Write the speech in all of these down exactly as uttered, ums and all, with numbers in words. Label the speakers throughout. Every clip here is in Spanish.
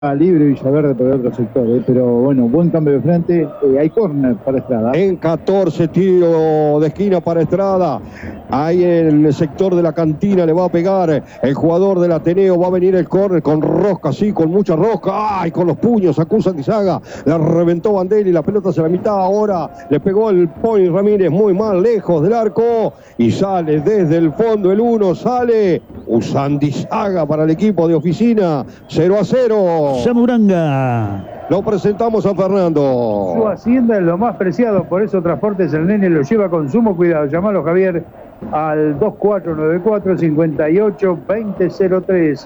Speaker 1: libre Villaverde por el otro sector, ¿eh? Pero bueno, buen cambio de frente. Eh, hay córner para Estrada.
Speaker 2: En catorce, tiro de esquina para Estrada. Ahí en el sector de la cantina le va a pegar el jugador del Ateneo. Va a venir el córner con rosca, sí, con mucha rosca. ¡Ay! Con los puños, acusa Antizaga. La reventó Bandelli, la pelota hacia la mitad. Ahora le pegó el Pony Ramírez muy mal, lejos del arco. Y sale desde el fondo el uno. Sale Usandizaga para el equipo de Oficina. cero a cero.
Speaker 3: Uranga.
Speaker 2: Lo presentamos a Fernando.
Speaker 1: Su hacienda es lo más preciado, por eso Transportes El Nene lo lleva con sumo cuidado. Llamalo, Javier, al dos cuatro nueve cuatro, cinco ocho, dos cero cero tres.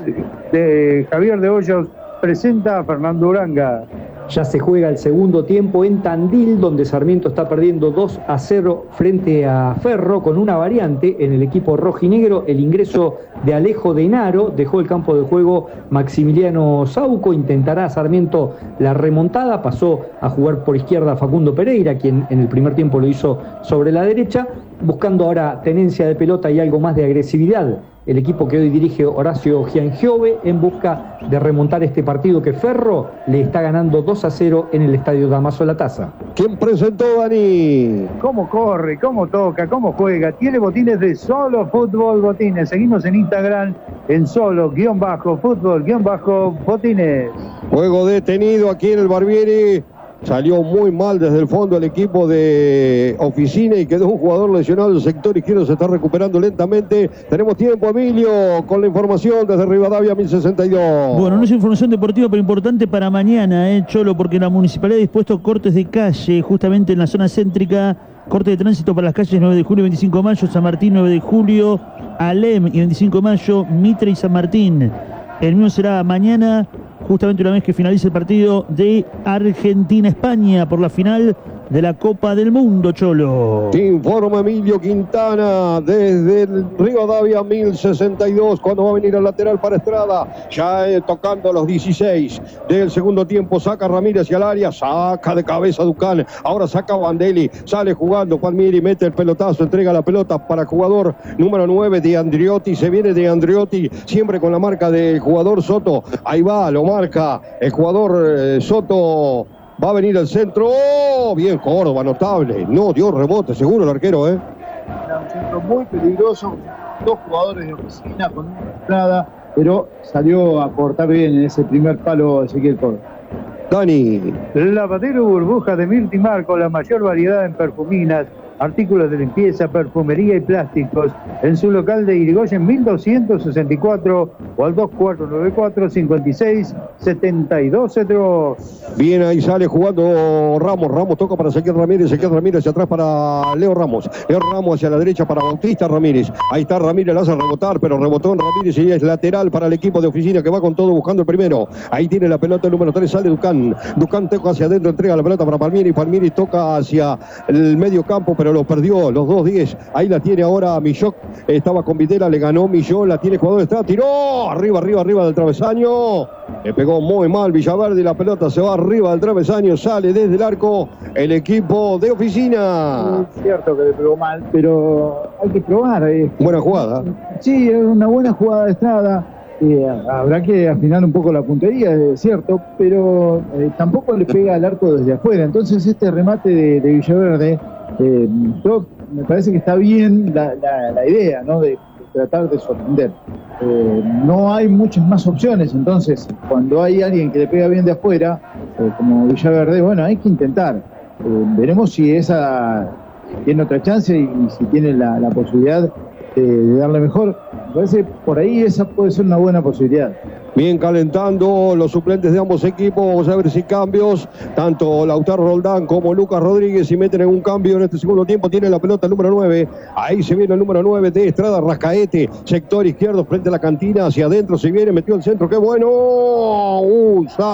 Speaker 1: De Javier de Hoyos presenta a Fernando Uranga.
Speaker 4: Ya se juega el segundo tiempo en Tandil, donde Sarmiento está perdiendo dos a cero frente a Ferro, con una variante en el equipo rojinegro. El ingreso de Alejo de Enaro dejó el campo de juego Maximiliano Sauco. Intentará Sarmiento la remontada, pasó a jugar por izquierda Facundo Pereira, quien en el primer tiempo lo hizo sobre la derecha, buscando ahora tenencia de pelota y algo más de agresividad. El equipo que hoy dirige Horacio Giangiove en busca de remontar este partido que Ferro le está ganando dos a cero en el estadio Damaso Latasa.
Speaker 2: ¿Quién presentó, Dani?
Speaker 1: Cómo corre, cómo toca, cómo juega. Tiene botines de Solo Fútbol Botines. Seguimos en Instagram en Solo guión bajo fútbol guión bajo botines.
Speaker 2: Juego detenido aquí en el Barbieri. Salió muy mal desde el fondo el equipo de Oficina y quedó un jugador lesionado del sector izquierdo. Se está recuperando lentamente. Tenemos tiempo, Emilio, con la información desde Rivadavia mil sesenta y dos.
Speaker 3: Bueno, no es información deportiva, pero importante para mañana, eh, Cholo, porque la municipalidad ha dispuesto cortes de calle justamente en la zona céntrica. Corte de tránsito para las calles nueve de julio y veinticinco de mayo, San Martín nueve de julio, Alem y veinticinco de mayo, Mitre y San Martín. El mismo será mañana, justamente una vez que finalice el partido de Argentina-España por la final de la Copa del Mundo, Cholo.
Speaker 2: Informa Emilio Quintana desde el Rivadavia mil sesenta y dos, cuando va a venir al lateral para Estrada, ya eh, tocando los dieciséis del segundo tiempo. Saca Ramírez hacia el área, saca de cabeza Ducán, ahora saca Bandelli, sale jugando Palmieri, mete el pelotazo, entrega la pelota para el jugador número nueve de Andriotti. Se viene de Andriotti, siempre con la marca del jugador Soto. Ahí va, lo marca el jugador eh, Soto. Va a venir al centro. ¡Oh! Bien Córdoba, notable. No dio rebote, seguro el arquero, ¿eh?
Speaker 1: Era un centro muy peligroso. Dos jugadores de Oficina con una entrada, pero salió a cortar bien en ese primer palo Ezequiel Córdoba.
Speaker 2: Dani.
Speaker 1: Lavadero Burbuja de Mirti Marco, la mayor variedad en perfuminas, artículos de limpieza, perfumería y plásticos, en su local de Irigoyen mil doscientos sesenta y cuatro o al dos cuatro nueve cuatro, cinco seis, siete dos cero dos.
Speaker 2: Bien, ahí sale jugando Ramos. Ramos toca para Ezequiel Ramírez. Ezequiel Ramírez hacia atrás para Leo Ramos. Leo Ramos hacia la derecha para Bautista Ramírez. Ahí está Ramírez, la hace rebotar, pero rebotó en Ramírez y es lateral para el equipo de Oficina que va con todo buscando el primero. Ahí tiene la pelota el número tres, sale Ducán. Ducán toca hacia adentro, entrega la pelota para Palmieri. Palmieri toca hacia el medio campo, pero lo perdió, los dos diez. Ahí la tiene ahora Millot. Estaba con Videla, le ganó Millot, la tiene jugador de Estrada, tiró arriba, arriba, arriba del travesaño. Le pegó muy mal Villaverde y la pelota se va arriba del travesaño, sale desde el arco el equipo de Oficina.
Speaker 1: Es cierto que le pegó mal, pero hay que probar. Eh.
Speaker 2: Buena jugada.
Speaker 1: Sí, es una buena jugada de Estrada. Eh, habrá que afinar un poco la puntería, es cierto, pero eh, tampoco le pega al arco desde afuera. Entonces este remate de, de Villaverde, eh, yo, me parece que está bien la, la, la idea, ¿no? de, de tratar de sorprender. Eh, no hay muchas más opciones, entonces cuando hay alguien que le pega bien de afuera, eh, como Villaverde, bueno, hay que intentar. Eh, veremos si esa tiene otra chance y, y si tiene la, la posibilidad de, de darle mejor. Me parece que por ahí esa puede ser una buena posibilidad.
Speaker 2: Bien calentando los suplentes de ambos equipos. Vamos a ver si cambios. Tanto Lautaro Roldán como Lucas Rodríguez, si meten en un cambio en este segundo tiempo. Tiene la pelota el número nueve. Ahí se viene el número nueve de Estrada, Rascaete. Sector izquierdo frente a la cantina. Hacia adentro se viene, metió el centro. ¡Qué bueno! ¡Uh, San!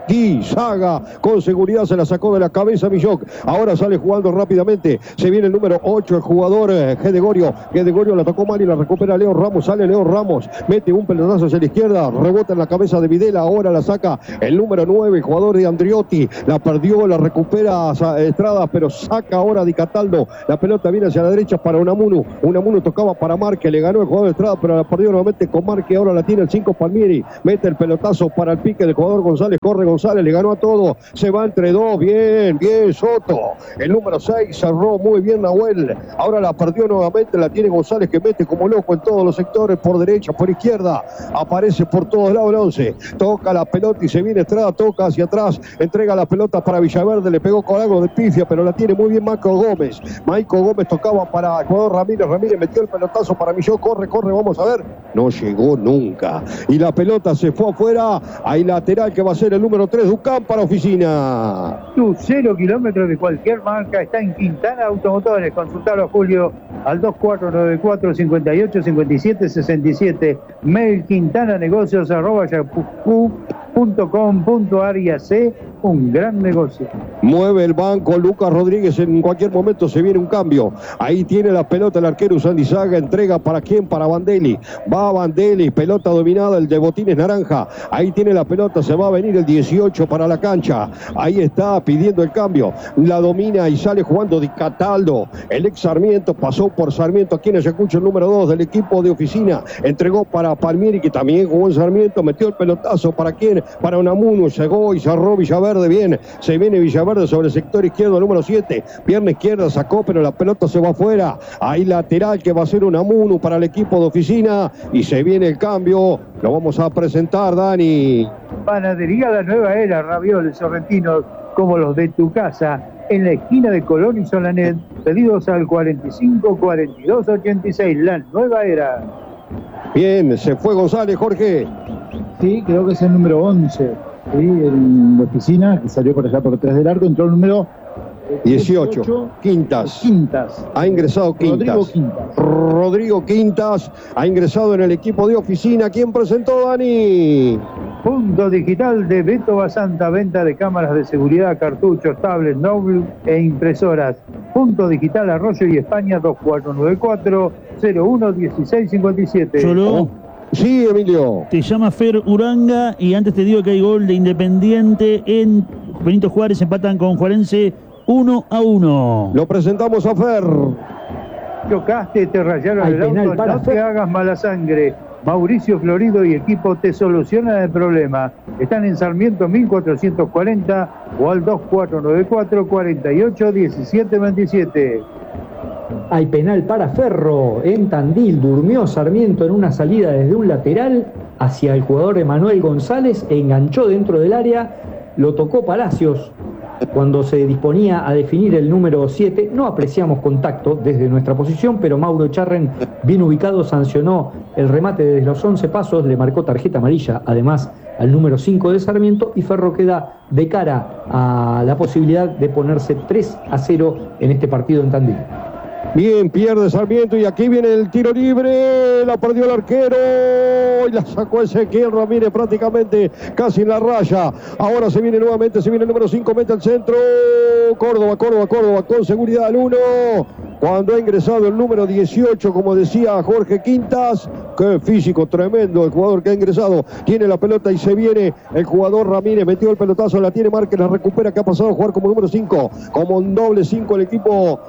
Speaker 2: Di Saga, con seguridad se la sacó de la cabeza Milloc. Ahora sale jugando rápidamente. Se viene el número ocho, el jugador eh, Gedegorio. Gedegorio la tocó mal y la recupera Leo Ramos. Sale Leo Ramos, mete un pelotazo hacia la izquierda, rebota en la cabeza de Videla. Ahora la saca el número nueve, el jugador de Andriotti. La perdió, la recupera Estrada, pero saca ahora Di Cataldo. La pelota viene hacia la derecha para Unamuno. Unamuno tocaba para Marque, le ganó el jugador de Estrada, pero la perdió nuevamente con Marque. Ahora la tiene el cinco Palmieri. Mete el pelotazo para el pique del jugador González. Corre González, le ganó a todo. Se va entre dos. Bien, bien Soto. El número seis cerró muy bien Nahuel. Ahora la perdió nuevamente. La tiene González, que mete como loco en todos los sectores. Por derecha, por izquierda. Aparece por todos lados el once. Toca la pelota y se viene Estrada. Toca hacia atrás. Entrega la pelota para Villaverde. Le pegó con algo de pifia, pero la tiene muy bien Maico Gómez. Maico Gómez tocaba para el jugador Ramírez. Ramírez metió el pelotazo para Millón. Corre, corre, vamos a ver. No llegó nunca. Y la pelota se fue afuera. Hay lateral que va a ser el número tres, Ducán, para Oficina.
Speaker 5: Tu cero kilómetros de cualquier marca está en Quintana Automotores. Consultalo a Julio al dos cuatro nueve cuatro, cinco ocho, cinco siete, seis siete. Mail quintananegocios arroba yahoo punto com punto ar y hace un gran negocio.
Speaker 2: Mueve el banco Lucas Rodríguez. En cualquier momento se viene un cambio. Ahí tiene la pelota el arquero Usandizaga. Entrega para quién, para Bandelli. Va Bandelli, pelota dominada, el de botines naranja. Ahí tiene la pelota, se va a venir el dieciocho para la cancha. Ahí está pidiendo el cambio. La domina y sale jugando Di Cataldo. El ex Sarmiento pasó por Sarmiento aquí en Ayacucho, el número dos del equipo de Oficina. Entregó para Palmieri, que también jugó en Sarmiento. Metió el pelotazo para quién, para Unamuno. Llegó y cerró Villaverde. Bien, se viene Villaverde sobre el sector izquierdo, el número siete. Pierna izquierda sacó, pero la pelota se va afuera. Ahí lateral que va a ser Unamuno para el equipo de Oficina. Y se viene el cambio. Lo vamos a presentar, Dani.
Speaker 5: Panadería La Nueva Era, ravioles sorrentinos como los de tu casa, en la esquina de Colón y Solanet. Pedidos al cuarenta y cinco, cuarenta y dos, ochenta y seis. La Nueva Era.
Speaker 2: Bien, se fue González, Jorge.
Speaker 1: Sí, creo que es el número once. Sí, en la Oficina, que salió por allá por detrás del arco, entró el número
Speaker 2: dieciocho, Quintas.
Speaker 1: Quintas.
Speaker 2: Ha ingresado Quintas.
Speaker 1: Rodrigo Quintas.
Speaker 2: Rodrigo Quintas ha ingresado en el equipo de Oficina. ¿Quién presentó, Dani?
Speaker 5: Punto Digital de Beto Basanta, venta de cámaras de seguridad, cartuchos, tablets, notebook e impresoras. Punto Digital Arroyo y España, dos cuatro nueve cuatro, cero uno, uno seis cinco siete.
Speaker 3: Solo.
Speaker 2: Sí, Emilio.
Speaker 3: Te llama Fer Uranga y antes te digo que hay gol de Independiente en Benito Juárez, empatan con Juarense uno a uno.
Speaker 2: Lo presentamos a Fer.
Speaker 5: Chocaste, te rayaron
Speaker 4: Hay
Speaker 5: el
Speaker 4: penal
Speaker 5: auto,
Speaker 4: para
Speaker 5: no
Speaker 4: Fer.
Speaker 5: te hagas mala sangre. Mauricio Florido y equipo te solucionan el problema. Están en Sarmiento mil cuatrocientos cuarenta o al dos cuatro nueve cuatro, cuarenta y ocho, diecisiete veintisiete.
Speaker 4: Hay penal para Ferro en Tandil. Durmió Sarmiento en una salida desde un lateral hacia el jugador Emanuel González. Enganchó dentro del área. Lo tocó Palacios cuando se disponía a definir el número siete. No apreciamos contacto desde nuestra posición, pero Mauro Charren, bien ubicado, sancionó el remate desde los once pasos. Le marcó tarjeta amarilla, además, al número cinco de Sarmiento. Y Ferro queda de cara a la posibilidad de ponerse tres a cero en este partido en Tandil.
Speaker 2: Bien, pierde Sarmiento y aquí viene el tiro libre. La perdió el arquero y la sacó Ezequiel Ramírez prácticamente casi en la raya. Ahora se viene nuevamente, se viene el número cinco, mete al centro. Córdoba, Córdoba, Córdoba con seguridad al uno. Cuando ha ingresado el número dieciocho, como decía Jorge Quintas. Qué físico tremendo el jugador que ha ingresado. Tiene la pelota y se viene el jugador Ramírez. Metió el pelotazo, la tiene Márquez, la recupera. Que ha pasado a jugar como número cinco. Como un doble cinco el equipo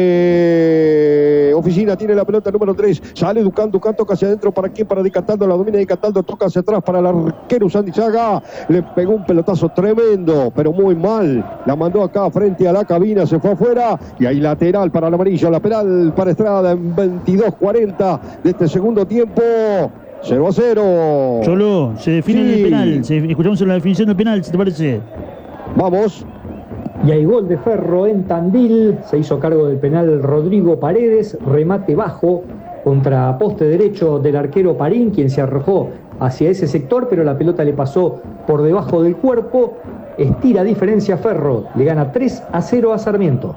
Speaker 2: de Oficina. Tiene la pelota número tres. Sale Ducán, Ducán toca hacia adentro. ¿Para quién? Para Di Cataldo. La domina Di Cataldo. Toca hacia atrás para el arquero Usandizaga. Le pegó un pelotazo tremendo, pero muy mal. La mandó acá frente a la cabina. Se fue afuera. Y hay lateral para el amarillo. Lateral para Estrada en veintidós cuarenta de este segundo tiempo. cero a cero.
Speaker 3: Cholo, se define
Speaker 2: Sí.
Speaker 3: el penal. Se, escuchamos la definición del penal, si te parece.
Speaker 2: Vamos.
Speaker 4: Y hay gol de Ferro en Tandil. Se hizo cargo del penal Rodrigo Paredes. Remate bajo contra poste derecho del arquero Parín, quien se arrojó hacia ese sector, pero la pelota le pasó por debajo del cuerpo. Estira diferencia Ferro. Le gana tres a cero a Sarmiento.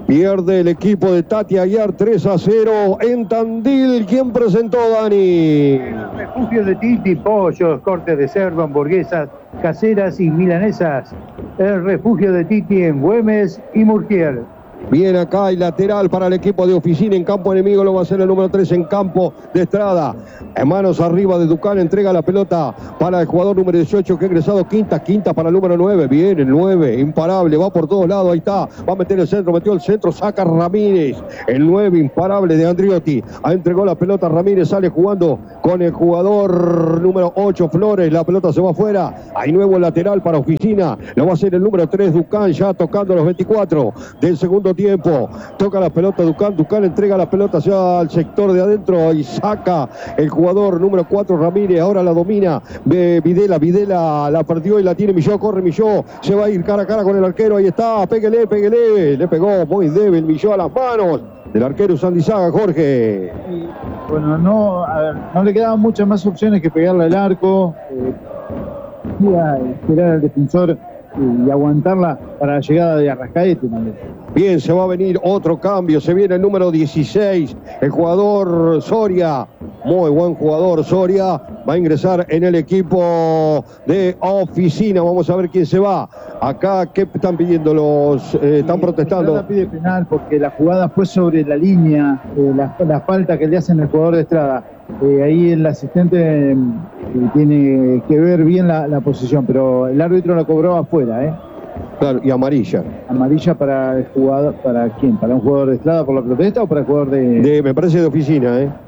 Speaker 2: Pierde el equipo de Tati Aguiar tres a cero en Tandil. ¿Quién presentó, Dani?
Speaker 5: El refugio de Titi, pollos, cortes de cerdo, hamburguesas caseras y milanesas. El refugio de Titi en Güemes y Murquier.
Speaker 2: Bien, acá hay lateral para el equipo de Oficina. En campo enemigo lo va a hacer el número tres en campo de Estrada. En manos arriba de Ducán, entrega la pelota para el jugador número dieciocho que ha ingresado. Quinta, quinta para el número nueve. Bien, el nueve, imparable, va por todos lados. Ahí está, va a meter el centro, metió el centro, saca Ramírez. El nueve, imparable de Andriotti. Ha entregado la pelota, Ramírez sale jugando con el jugador número ocho, Flores. La pelota se va afuera. Hay nuevo lateral para Oficina. Lo va a hacer el número tres, Ducán, ya tocando los veinticuatro del segundo tiempo. Toca la pelota Ducán, Ducán entrega la pelota hacia el sector de adentro y saca el jugador número cuatro, Ramírez. Ahora la domina de Videla, Videla la perdió y la tiene Milló, corre Milló, se va a ir cara a cara con el arquero, ahí está, péguele, péguele, le pegó muy débil Milló a las manos del arquero Sandizaga, Jorge.
Speaker 1: Bueno, no, a ver, no le quedaban muchas más opciones que pegarle al arco, eh, y a esperar al defensor y aguantarla para la llegada de Arrascaete también.
Speaker 2: Bien, se va a venir otro cambio, se viene el número dieciséis, el jugador Soria, muy buen jugador Soria, va a ingresar en el equipo de Oficina. Vamos a ver quién se va. Acá, ¿qué están pidiendo los? Eh, están protestando.
Speaker 1: Estrada pide penal porque la jugada fue sobre la línea, eh, la, la falta que le hacen al jugador de Estrada. Eh, ahí el asistente eh, tiene que ver bien la, la posición, pero el árbitro la cobró afuera, ¿eh?
Speaker 2: Claro, y amarilla.
Speaker 1: Amarilla para el jugador, ¿para quién? ¿Para un jugador de Estrada por la protesta o para el jugador de...?
Speaker 2: de me parece de Oficina, ¿eh?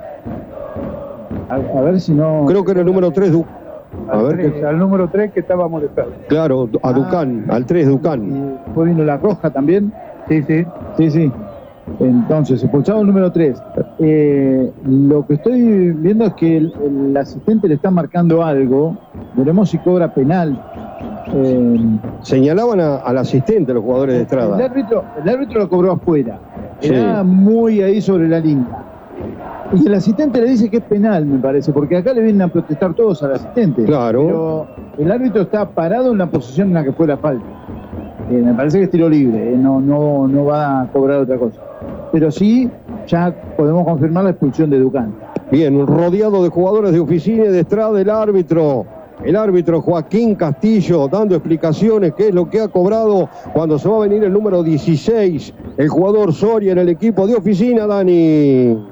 Speaker 1: A, a ver si no...
Speaker 2: Creo que era el número tres, Du... A
Speaker 5: Al,
Speaker 2: ver
Speaker 5: tres,
Speaker 2: qué...
Speaker 5: al número tres que estaba molestado.
Speaker 2: Claro, a
Speaker 1: Ah,
Speaker 2: Ducán, al tres, Ducán.
Speaker 1: Y fue vino la roja también.
Speaker 5: Sí, sí.
Speaker 1: Sí, sí. Entonces, expulsado el número tres. Eh, lo que estoy viendo es que el, el asistente le está marcando algo. Veremos si cobra penal. Eh,
Speaker 2: Señalaban a- al asistente, los jugadores de
Speaker 1: el,
Speaker 2: Estrada.
Speaker 1: árbitro, el árbitro lo cobró afuera.
Speaker 2: Sí.
Speaker 1: Era muy ahí sobre la línea. Y el asistente le dice que es penal, me parece, porque acá le vienen a protestar todos al asistente.
Speaker 2: Claro.
Speaker 1: Pero el árbitro está parado en la posición en la que fue la falta. Eh, me parece que es tiro libre, eh, no, no, no va a cobrar otra cosa. Pero sí, ya podemos confirmar la expulsión de Ducán.
Speaker 2: Bien, rodeado de jugadores de Oficina y de Estrada, el árbitro. El árbitro Joaquín Castillo dando explicaciones qué es lo que ha cobrado cuando se va a venir el número dieciséis, el jugador Soria en el equipo de Oficina, Dani.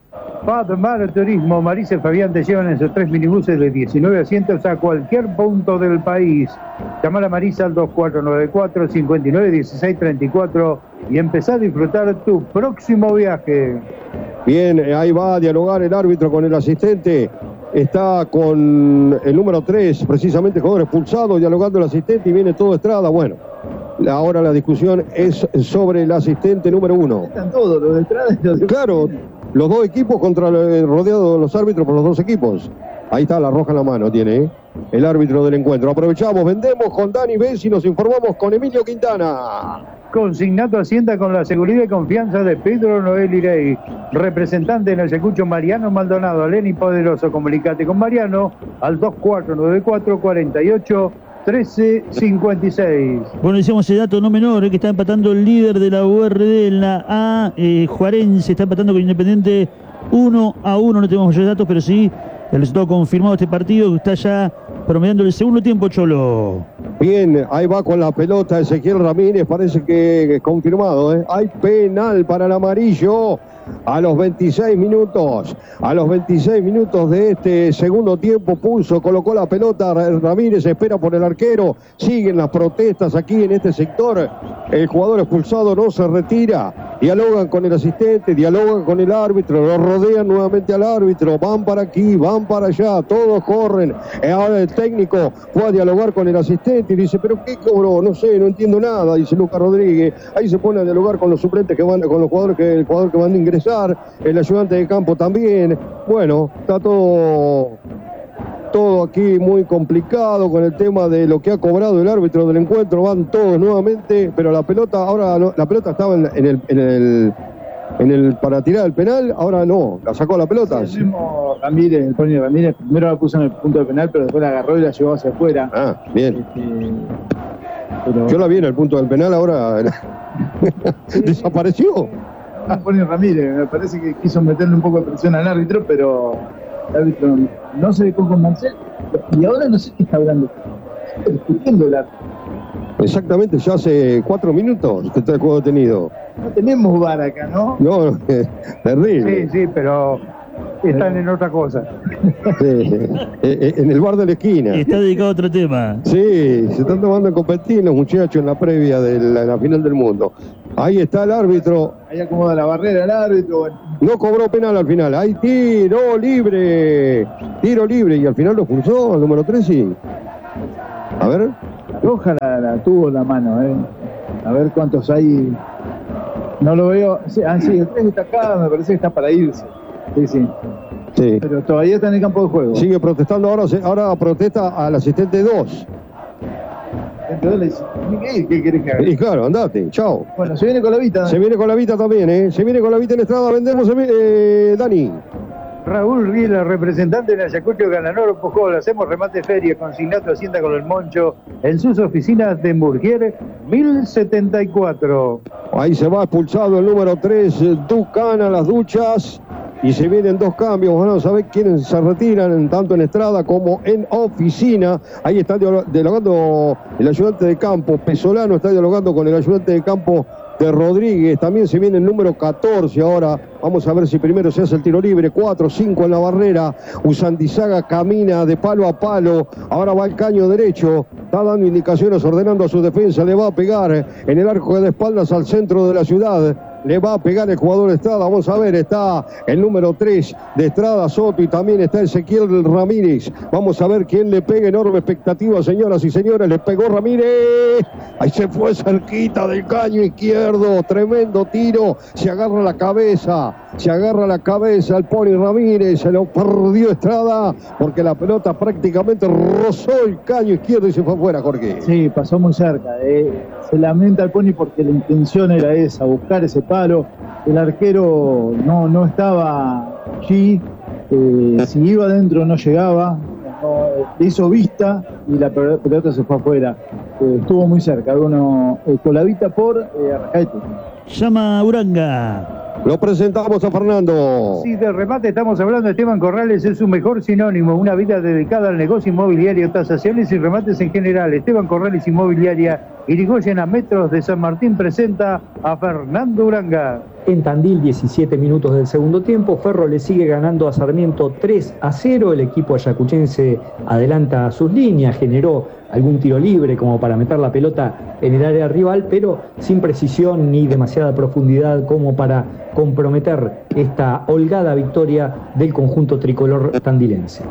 Speaker 5: Padmar Turismo, Marisa y Fabián te llevan en sus tres minibuses de diecinueve asientos a cualquier punto del país. Llama a Marisa al dos cuatro nueve cuatro, cinco nueve uno seis tres cuatro y empezá a disfrutar tu próximo viaje.
Speaker 2: Bien, ahí va a dialogar el árbitro con el asistente. Está con el número tres, precisamente jugador expulsado, dialogando el asistente y viene todo Estrada. Bueno, ahora la discusión es sobre el asistente número uno.
Speaker 1: Están todos, los de Estrada y los de...
Speaker 2: Claro, los dos equipos contra el rodeado de los árbitros por los dos equipos. Ahí está, la roja en la mano tiene, ¿eh? El árbitro del encuentro. Aprovechamos, vendemos con Dani Bessi y nos informamos con Emilio Quintana.
Speaker 5: Consignato Hacienda con la seguridad y confianza de Pedro Noel Irey. Representante en el Ayacucho, Mariano Maldonado, Aleni Poderoso. Comunicate con Mariano al dos cuatro nueve cuatro, cuarenta y ocho, trece cincuenta y seis.
Speaker 3: Bueno, decíamos el dato no menor, eh, que está empatando el líder de la U R D en la A, eh, Juarense, está empatando con Independiente uno a uno, no tenemos mayores datos, pero sí el resultado confirmado de este partido, que está ya promediando el segundo tiempo, Cholo.
Speaker 2: Bien, ahí va con la pelota Ezequiel Ramírez, parece que es confirmado, ¿eh? Hay penal para el amarillo a los veintiséis minutos. A los veintiséis minutos de este segundo tiempo puso, colocó la pelota Ramírez, espera por el arquero. Siguen las protestas aquí en este sector. El jugador expulsado no se retira. Dialogan con el asistente, dialogan con el árbitro, lo rodean nuevamente al árbitro. Van para aquí, van para allá, todos corren. Ahora el técnico fue a dialogar con el asistente y dice, ¿pero qué cobró? No sé, no entiendo nada, dice Lucas Rodríguez. Ahí se pone a dialogar con los suplentes que van, con los jugadores que el jugador que van a ingresar, el ayudante de campo también. Bueno, está todo, todo aquí muy complicado con el tema de lo que ha cobrado el árbitro del encuentro. Van todos nuevamente, pero la pelota, ahora no, la pelota estaba en, en el, en el, en el para tirar el penal, ahora no, la sacó la pelota.
Speaker 1: El mismo Ramírez, el Pony Ramírez, primero la puso en el punto de penal, pero después la agarró y la llevó hacia afuera.
Speaker 2: Ah, bien.
Speaker 1: Este, Pero...
Speaker 2: Yo la vi en el punto del penal, ahora
Speaker 1: Sí,
Speaker 2: desapareció.
Speaker 1: no pone Ramírez, me parece que quiso meterle un poco de presión al árbitro, pero el árbitro no se dejó convencer. Y ahora no sé qué está hablando. Está discutiendo el árbitro.
Speaker 2: Exactamente, ya hace cuatro minutos que está el juego detenido.
Speaker 1: No tenemos V A R acá, ¿no?
Speaker 2: No, terrible.
Speaker 5: Sí, sí, pero están en otra cosa.
Speaker 2: Sí, en el bar de la esquina.
Speaker 3: Está dedicado a otro tema.
Speaker 2: Sí, se están tomando en competir los muchachos en la previa de la, la final del mundo. Ahí está el árbitro.
Speaker 1: Ahí acomoda la barrera el árbitro. Bueno.
Speaker 2: No cobró penal al final. Hay tiro libre. Tiro libre. Y al final lo expulsó al número tres, sí. A ver.
Speaker 1: La roja la, la tuvo en la mano, ¿eh? A ver cuántos hay. No lo veo. Sí, ah, sí, el tres está acá, me parece que está para irse. Sí, sí.
Speaker 2: Sí.
Speaker 1: Pero todavía está en el campo de juego.
Speaker 2: Sigue protestando ahora, ahora protesta al asistente dos.
Speaker 1: Entonces le dice, ¿qué, ¿qué querés que haga?
Speaker 2: Y claro, andate, chao.
Speaker 1: Bueno, se viene con la Vita.
Speaker 2: Se viene con la Vita también, ¿eh? Se viene con la Vita en Estrada, vendemos, eh, Dani.
Speaker 5: Raúl Riela, representante de Ayacucho, Gananoro, Pujol. Hacemos remate feria, consignato Hacienda con el Moncho en sus oficinas de Murguier, mil setenta y cuatro.
Speaker 2: Ahí se va expulsado el número tres, Ducan a las duchas. Y se vienen dos cambios. Vamos a ver quiénes se retiran, tanto en Estrada como en oficina. Ahí está dialogando el ayudante de campo. Pesolano está dialogando con el ayudante de campo de Rodríguez. También se viene el número catorce ahora. Vamos a ver si primero se hace el tiro libre. cuatro cinco en la barrera. Usandizaga camina de palo a palo. Ahora va al caño derecho. Está dando indicaciones, ordenando a su defensa. Le va a pegar en el arco de espaldas al centro de la ciudad. Le va a pegar el jugador de Estrada. Vamos a ver, está el número tres de Estrada, Soto, y también está Ezequiel Ramírez. Vamos a ver quién le pega. Enorme expectativa, señoras y señores. Le pegó Ramírez. Ahí se fue cerquita del caño izquierdo. Tremendo tiro. Se agarra la cabeza. Se agarra la cabeza el Pony Ramírez. Se lo perdió Estrada porque la pelota prácticamente rozó el caño izquierdo y se fue afuera, Jorge.
Speaker 1: Sí, pasó muy cerca. Eh. Se lamenta el Pony porque la intención era esa, buscar ese palo. El arquero no, no estaba allí. Eh, si iba adentro no llegaba. No, le hizo vista y la pelota se fue afuera. Eh, estuvo muy cerca. Uno eh, coladita por eh, Arrascaete.
Speaker 3: Llama Uranga.
Speaker 2: Lo presentamos a Fernando.
Speaker 5: Sí, de remate estamos hablando de Esteban Corrales, es su mejor sinónimo, una vida dedicada al negocio inmobiliario, tasaciones y remates en general. Esteban Corrales Inmobiliaria, Irigoyen a metros de San Martín, presenta a Fernando Uranga.
Speaker 4: En Tandil, diecisiete minutos del segundo tiempo, Ferro le sigue ganando a Sarmiento tres a cero. El equipo ayacuchense adelanta sus líneas, generó algún tiro libre como para meter la pelota en el área rival, pero sin precisión ni demasiada profundidad como para comprometer esta holgada victoria del conjunto tricolor tandilense.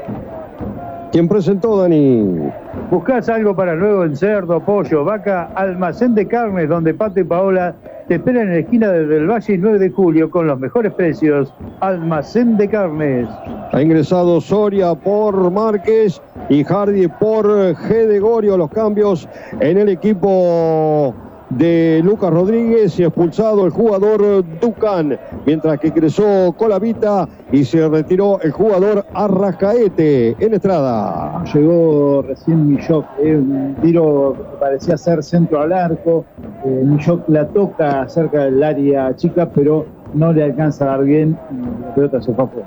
Speaker 2: ¿Quién presentó, Dani?
Speaker 5: Buscás algo para luego en cerdo, pollo, vaca, almacén de carnes, donde Pato y Paola te esperan en la esquina del Valle y nueve de julio con los mejores precios. Almacén de carnes.
Speaker 2: Ha ingresado Soria por Márquez y Hardy por G. de Gorio. Los cambios en el equipo de Lucas Rodríguez y expulsado el jugador Ducan, mientras que ingresó Colavita y se retiró el jugador Arrascaete en Estrada.
Speaker 1: Llegó recién Millok, eh, un tiro que parecía ser centro al arco. eh, Millok la toca cerca del área chica, pero no le alcanza a dar bien y la pelota se fue afuera.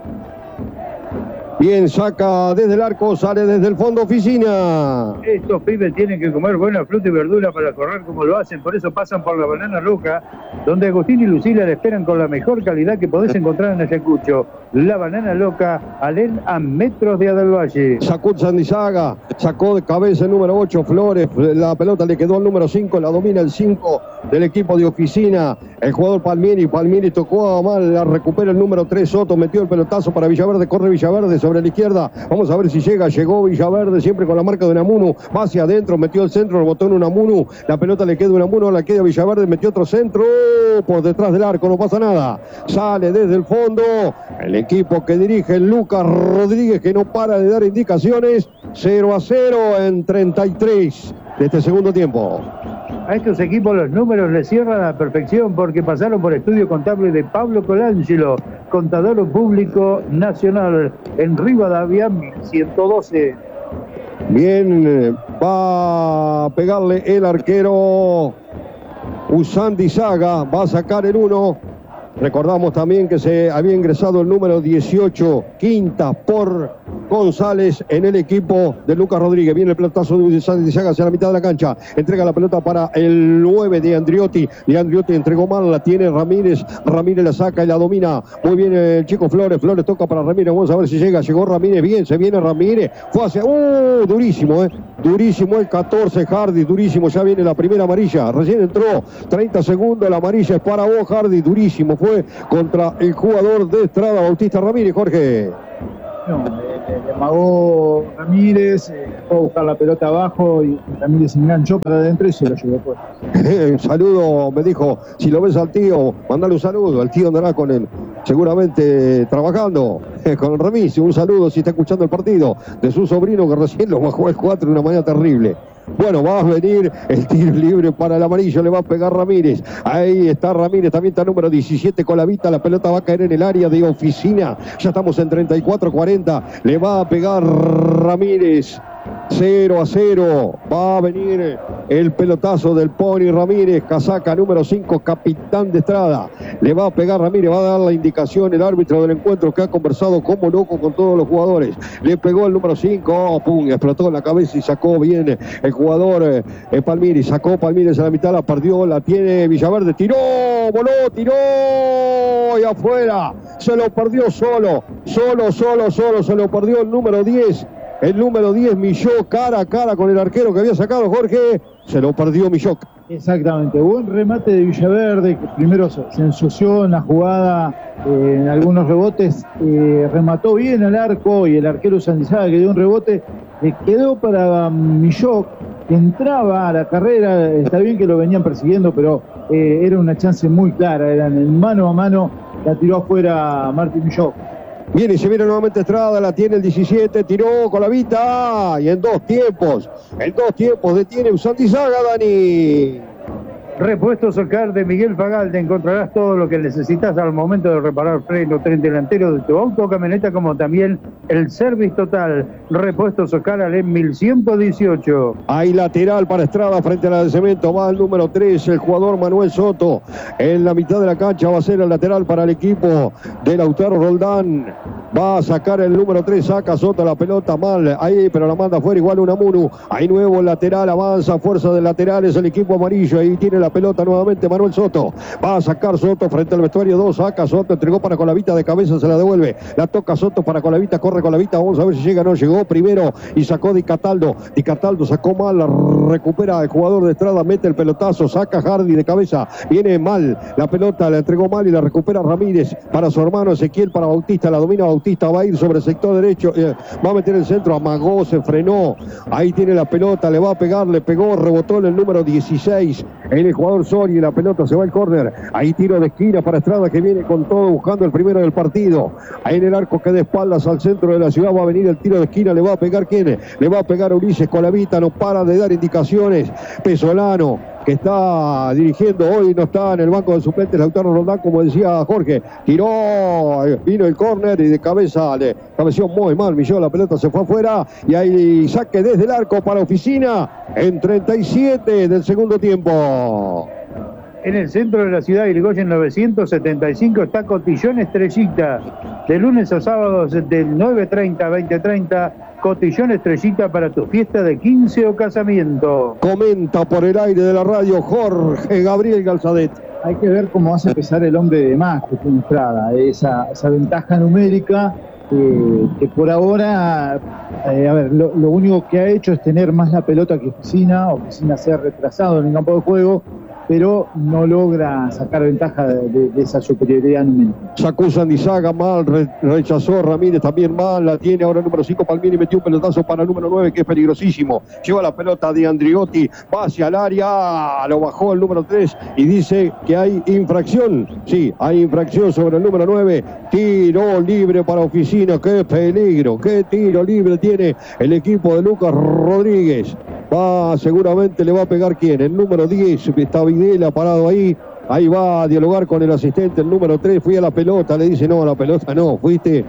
Speaker 2: Bien, saca desde el arco, sale desde el fondo oficina.
Speaker 5: Estos pibes tienen que comer buena fruta y verdura para correr como lo hacen, por eso pasan por la Banana Loca, donde Agustín y Lucila le esperan con la mejor calidad que podés encontrar en Ayacucho. La Banana Loca, Alén a metros de Adalvalle.
Speaker 2: Sacó Sandizaga, sacó de cabeza el número ocho Flores, la pelota le quedó al número cinco, la domina el cinco del equipo de oficina, el jugador Palmieri, Palmieri tocó a mal, la recupera el número tres Soto, metió el pelotazo para Villaverde, corre Villaverde sobre la izquierda, vamos a ver si llega, llegó Villaverde, siempre con la marca de Unamuno, va hacia adentro, metió el centro, el botón Unamuno, la pelota le queda a Unamuno, la queda Villaverde, metió otro centro, por detrás del arco, no pasa nada, sale desde el fondo, el equipo que dirige Lucas Rodríguez, que no para de dar indicaciones, cero a cero en treinta y tres de este segundo tiempo.
Speaker 5: A estos equipos los números les cierran a la perfección porque pasaron por estudio contable de Pablo Colangelo, contador público nacional en Rivadavia mil ciento doce.
Speaker 2: Bien, va a pegarle el arquero Usandizaga, va a sacar el uno. Recordamos también que se había ingresado el número dieciocho, Quinta, por González en el equipo de Lucas Rodríguez. Viene el pelotazo de Usandizaga hacia la mitad de la cancha. Entrega la pelota para el nueve de Andriotti. Y Andriotti entregó mal, la tiene Ramírez. Ramírez la saca y la domina. Muy bien el chico Flores. Flores toca para Ramírez. Vamos a ver si llega. Llegó Ramírez. Bien, se viene Ramírez. Fue hacia... ¡Uh! Durísimo, ¿eh? Durísimo el catorce, Hardy. Durísimo. Ya viene la primera amarilla. Recién entró. treinta segundos. La amarilla es para vos, Hardy. Durísimo. Fue contra el jugador de Estrada, Bautista Ramírez. Jorge.
Speaker 1: No, eh, le amagó Ramírez, eh, fue a buscar la pelota abajo y Ramírez se enganchó para adentro y se lo llevó por.
Speaker 2: Un saludo, me dijo, si lo ves al tío, mandale un saludo. El tío andará con él, seguramente trabajando con Ramírez. Un saludo si está escuchando el partido de su sobrino que recién lo bajó el cuatro de una manera terrible. Bueno, va a venir el tiro libre para el amarillo, le va a pegar Ramírez. Ahí está Ramírez, también está número diecisiete Colavita, la pelota va a caer en el área de Oficina. Ya estamos en treinta y cuatro cuarenta, le va a pegar Ramírez. cero a cero, va a venir el pelotazo del Pony Ramírez, casaca número cinco, capitán de Estrada. Le va a pegar Ramírez, va a dar la indicación el árbitro del encuentro que ha conversado como loco con todos los jugadores. Le pegó el número cinco, oh, pum, explotó en la cabeza y sacó bien el jugador eh, Palmiri. Sacó Palmiri a la mitad, la perdió, la tiene Villaverde, tiró, voló, tiró y afuera. Se lo perdió solo, solo, solo, solo, se lo perdió el número diez. El número diez, Milló, cara a cara con el arquero que había sacado Jorge. Se lo perdió Milló.
Speaker 1: Exactamente. Buen remate de Villaverde, que primero se, se ensució en la jugada, eh, en algunos rebotes. Eh, remató bien al arco y el arquero Usandizaga que dio un rebote. Eh, quedó para Milló, que entraba a la carrera. Está bien que lo venían persiguiendo, pero eh, era una chance muy clara. Eran en mano a mano. La tiró afuera Martín Milló.
Speaker 2: Viene y se viene nuevamente Estrada, la tiene el diecisiete, tiró con la vista y en dos tiempos, en dos tiempos detiene Usandizaga, Dani.
Speaker 5: Repuestos Oscar de Miguel Fagalde, encontrarás todo lo que necesitas al momento de reparar freno, tren delantero de tu auto o camioneta, como también el service total. Repuestos Oscar al mil ciento dieciocho.
Speaker 2: Hay lateral para Estrada frente a la de Cemento, va el número tres, el jugador Manuel Soto. En la mitad de la cancha va a ser el lateral para el equipo de Lautaro Roldán. Va a sacar el número tres, saca Soto la pelota mal ahí, pero la manda afuera igual Unamunu. Ahí nuevo el lateral, avanza, fuerza del lateral, es el equipo amarillo. Ahí tiene la pelota nuevamente Manuel Soto. Va a sacar Soto frente al vestuario dos, saca Soto, entregó para Colavita de cabeza, se la devuelve. La toca Soto para Colavita, corre Colavita, vamos a ver si llega, no llegó primero y sacó Di Cataldo. Di Cataldo sacó mal, la recupera el jugador de Estrada, mete el pelotazo, saca Hardy de cabeza, viene mal, la pelota la entregó mal y la recupera Ramírez para su hermano Ezequiel, para Bautista, la domina Bautista, va a ir sobre el sector derecho, eh, va a meter el centro, amagó, se frenó, ahí tiene la pelota, le va a pegar, le pegó, rebotó en el número dieciséis, en el jugador Sori, la pelota se va al córner, ahí tiro de esquina para Estrada que viene con todo buscando el primero del partido, ahí en el arco que de espaldas al centro de la ciudad va a venir el tiro de esquina, le va a pegar ¿quién? Le va a pegar Ulises Colavita, no para de dar indicaciones, Pesolano, que está dirigiendo hoy, no está en el banco de suplentes, Lautaro Roldán, como decía Jorge, tiró, vino el córner y de cabeza le cabeció muy mal, Milló, la pelota se fue afuera y ahí saque desde el arco para Oficina en treinta y siete del segundo tiempo.
Speaker 5: En el centro de la ciudad, Irigoyen novecientos setenta y cinco, está Cotillón Estrellita. De lunes a sábados del nueve treinta a veinte treinta, Cotillón Estrellita para tu fiesta de quince o casamiento.
Speaker 2: Comenta por el aire de la radio Jorge Gabriel Galzadet.
Speaker 1: Hay que ver cómo hace pesar el hombre de más que tiene Estrada, esa, esa ventaja numérica eh, que por ahora, eh, a ver, lo, lo único que ha hecho es tener más la pelota que Oficina. Oficina se ha retrasado en el campo de juego, pero no logra sacar ventaja de, de, de esa superioridad numérica.
Speaker 2: Sacó Usandizaga mal, re, rechazó Ramírez también mal, la tiene ahora el número cinco, Palmini metió un pelotazo para el número nueve que es peligrosísimo, lleva la pelota de Andriotti, va hacia el área, lo bajó el número tres y dice que hay infracción, sí, hay infracción sobre el número nueve, tiro libre para Oficina, qué peligro, qué tiro libre tiene el equipo de Lucas Rodríguez. Va, seguramente le va a pegar ¿quién? El número diez, está Videla parado ahí. Ahí va a dialogar con el asistente, el número tres. Fui a la pelota, le dice, no, a la pelota no. Fuiste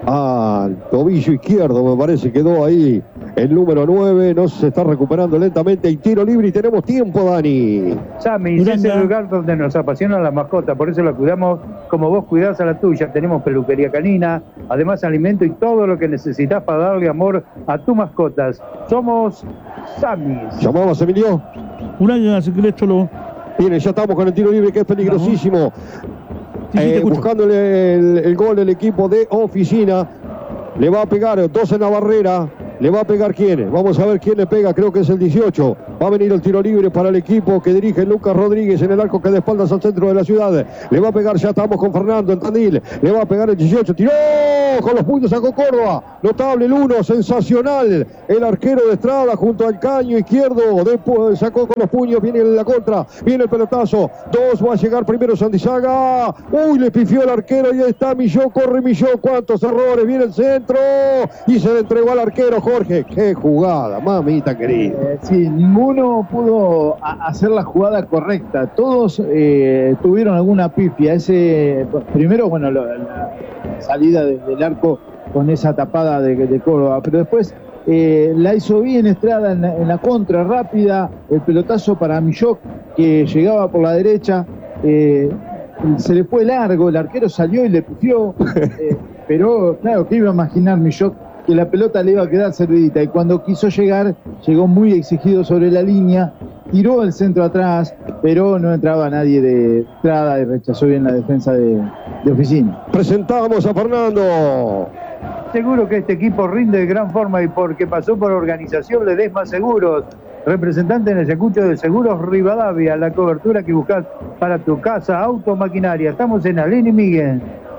Speaker 2: al tobillo izquierdo, me parece. Quedó ahí el número nueve. No se está recuperando lentamente. Y tiro libre y tenemos tiempo, Dani.
Speaker 5: Sammy, ese es el lugar donde nos apasiona la mascota. Por eso la cuidamos como vos cuidás a la tuya. Tenemos peluquería canina, además alimento y todo lo que necesitas para darle amor a tus mascotas. Somos Sammy.
Speaker 2: ¿Llamamos, Emilio?
Speaker 3: Uraga, si querés, Cholo.
Speaker 2: Bien, ya estamos con el tiro libre que es peligrosísimo.
Speaker 3: Sí, sí,
Speaker 2: eh, buscándole el, el gol el equipo de Oficina. Le va a pegar dos en la barrera. ¿Le va a pegar quién? Vamos a ver quién le pega, creo que es el dieciocho. Va a venir el tiro libre para el equipo que dirige Lucas Rodríguez en el arco que de espaldas al centro de la ciudad. Le va a pegar, ya estamos con Fernando en Tandil. Le va a pegar el dieciocho, tiró con los puños, sacó Córdoba. Notable el uno, sensacional. El arquero de Estrada junto al caño izquierdo. Después sacó con los puños, viene la contra, viene el pelotazo. Dos, va a llegar primero Sandizaga. Uy, le pifió el arquero y ahí está Milló, corre Milló. Cuántos errores, viene el centro y se le entregó al arquero. Jorge, qué jugada, mamita querida.
Speaker 1: Eh, sí, ninguno pudo a- hacer la jugada correcta. Todos eh, tuvieron alguna pifia. Ese, primero, bueno, lo- la salida de- del arco con esa tapada de, de Córdoba, pero después eh, la hizo bien Estrada en la, en la contra rápida, el pelotazo para Milló que llegaba por la derecha. Eh, se le fue largo, el arquero salió y le pifió. Eh, pero, claro, ¿qué iba a imaginar Milló? Que la pelota le iba a quedar servidita, y cuando quiso llegar, llegó muy exigido sobre la línea, tiró el centro atrás, pero no entraba nadie de Estrada y rechazó bien la defensa de, de Oficina.
Speaker 2: Presentamos a Fernando.
Speaker 5: Seguro que este equipo rinde de gran forma y porque pasó por Organización Ledesma Seguros, representante en el Ayacucho de Seguros Rivadavia, la cobertura que buscas para tu casa, auto, maquinaria. Estamos en Alén y Miguel.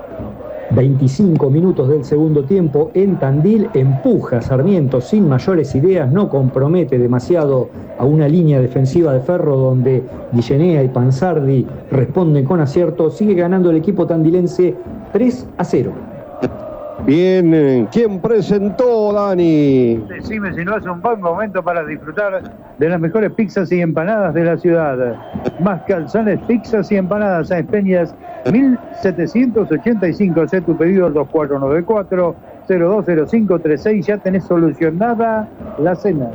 Speaker 4: veinticinco minutos del segundo tiempo en Tandil, empuja Sarmiento sin mayores ideas, no compromete demasiado a una línea defensiva de Ferro donde Guillenea y Panzardi responden con acierto. Sigue ganando el equipo tandilense tres a cero.
Speaker 2: Bien, ¿quién presentó, Dani?
Speaker 5: Decime si no es un buen momento para disfrutar de las mejores pizzas y empanadas de la ciudad. Más calzones, pizzas y empanadas a Peñas mil setecientos ochenta y cinco. Hacé tu pedido al dos cuatro nueve cuatro, cero dos cero cinco tres seis. Ya tenés solucionada la cena.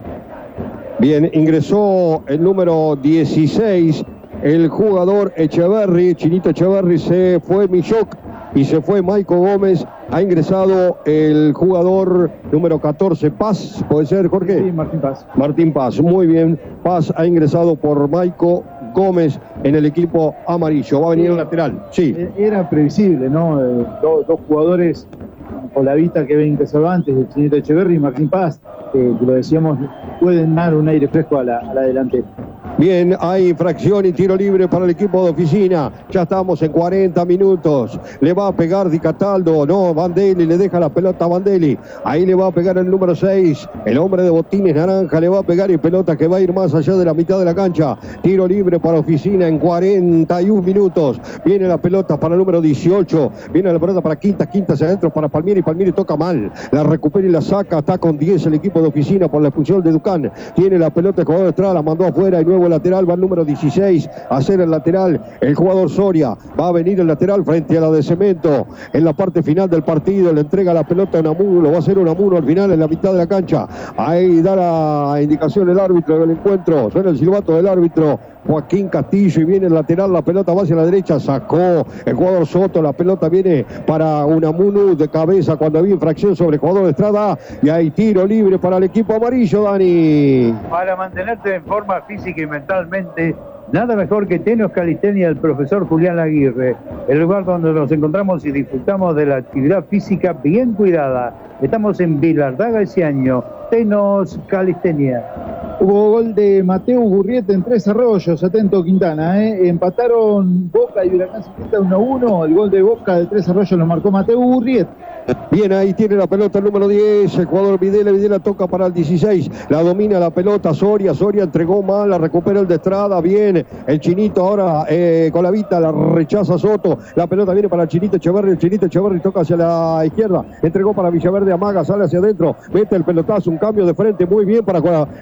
Speaker 2: Bien, ingresó el número dieciséis, el jugador Echeverri, Chinito Echeverri, se fue Milloc y se fue Maico Gómez. Ha ingresado el jugador número catorce, Paz, ¿puede ser, Jorge?
Speaker 1: Sí, Martín Paz.
Speaker 2: Martín Paz, muy bien. Paz ha ingresado por Maico Gómez en el equipo amarillo. Va a venir el lateral, sí.
Speaker 1: Era previsible, ¿no? Eh, dos, dos jugadores con la vista que ven que Cervantes, el Chinito Echeverri y Martín Paz, eh, que lo decíamos, pueden dar un aire fresco a la, a la delantera.
Speaker 2: Bien, hay infracción y tiro libre para el equipo de Oficina. Ya estamos en cuarenta minutos. Le va a pegar Di Cataldo. No, Vandelli le deja la pelota a Vandelli. Ahí le va a pegar el número seis. El hombre de botines naranja le va a pegar y pelota que va a ir más allá de la mitad de la cancha. Tiro libre para Oficina en cuarenta y un minutos. Viene la pelota para el número dieciocho. Viene la pelota para Quinta. Quinta hacia adentro para Palmieri. Palmieri toca mal. La recupera y la saca. Está con diez el equipo de Oficina por la expulsión de Ducán. Tiene la pelota el jugador de Estrada. La mandó afuera y nuevo lateral, va el número dieciséis a hacer el lateral, el jugador Soria. Va a venir el lateral frente a la de Cemento en la parte final del partido. Le entrega la pelota a Unamuno, lo va a hacer Unamuno al final en la mitad de la cancha. Ahí da la indicación el árbitro del encuentro. Suena el silbato del árbitro Joaquín Castillo y viene el lateral, la pelota va hacia la derecha, sacó el jugador Soto, la pelota viene para Unamuno de cabeza cuando había infracción sobre el jugador de Estrada y hay tiro libre para el equipo amarillo, Dani.
Speaker 5: Para mantenerte en forma física y mentalmente, nada mejor que Tenos Calistenia del profesor Julián Aguirre, el lugar donde nos encontramos y disfrutamos de la actividad física bien cuidada. Estamos en Vilardaga ese año. Tenos Calistenia.
Speaker 1: Hubo gol de Mateo Gurrieta en Tres Arroyos, atento Quintana, ¿eh? Empataron Boca y Huracán Ciclista uno a uno, el gol de Boca de Tres Arroyos lo marcó Mateo Gurrieta.
Speaker 2: Bien, ahí tiene la pelota el número diez, el jugador Videla, Videla toca para el dieciséis, la domina la pelota Soria, Soria entregó mal, la recupera el de Estrada, bien, el Chinito ahora eh, con la vista, la rechaza Soto, la pelota viene para el Chinito Echeverri, el Chinito Echeverri toca hacia la izquierda, entregó para Villaverde, amaga, sale hacia adentro, mete el pelotazo, un cambio de frente, muy bien para el número catorce.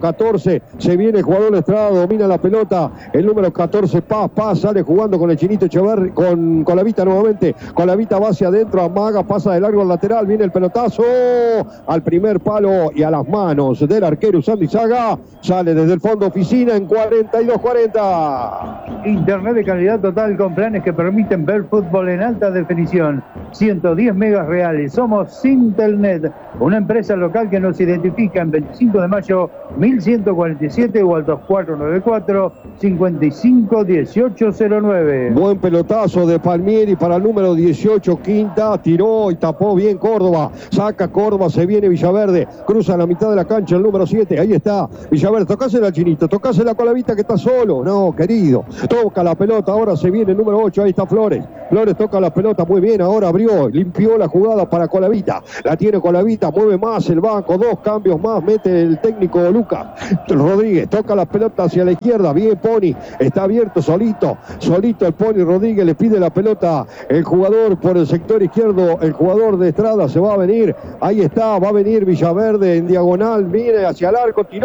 Speaker 2: catorce, se viene el jugador Estrada, domina la pelota, el número catorce, Paz, Paz, sale jugando con el Chinito Echeverri, con Colavita nuevamente, Colavita va hacia adentro, amaga, pasa de largo al lateral, viene el pelotazo, al primer palo y a las manos del arquero Usandizaga, sale desde el fondo Oficina en cuarenta y dos cuarenta.
Speaker 5: Internet de calidad total con planes que permiten ver fútbol en alta definición. ciento diez megas reales. Somos Sintelnet, una empresa local que nos identifica en veinticinco de mayo mil ciento cuarenta y siete o al dos cuatro nueve cuatro, cinco cinco, uno ocho cero nueve.
Speaker 2: Buen pelotazo de Palmieri para el número dieciocho, Quinta, tiró y tapó bien Córdoba. Saca Córdoba, se viene Villaverde, cruza la mitad de la cancha el número siete, ahí está Villaverde, tocásela al Chinito, tocásela con la vista que está solo. No, querido, toca la pelota, ahora se viene el número ocho, ahí está Flores. Flores toca la pelota muy bien, ahora abrió, limpió la jugada para Colavita. La tiene Colavita, mueve más el banco, dos cambios más, mete el técnico Lucas Rodríguez, toca la pelota hacia la izquierda, bien Pony, está abierto solito, solito el Pony Rodríguez, le pide la pelota el jugador por el sector izquierdo, el jugador de Estrada se va a venir, ahí está, va a venir Villaverde en diagonal, viene hacia el arco, tiró,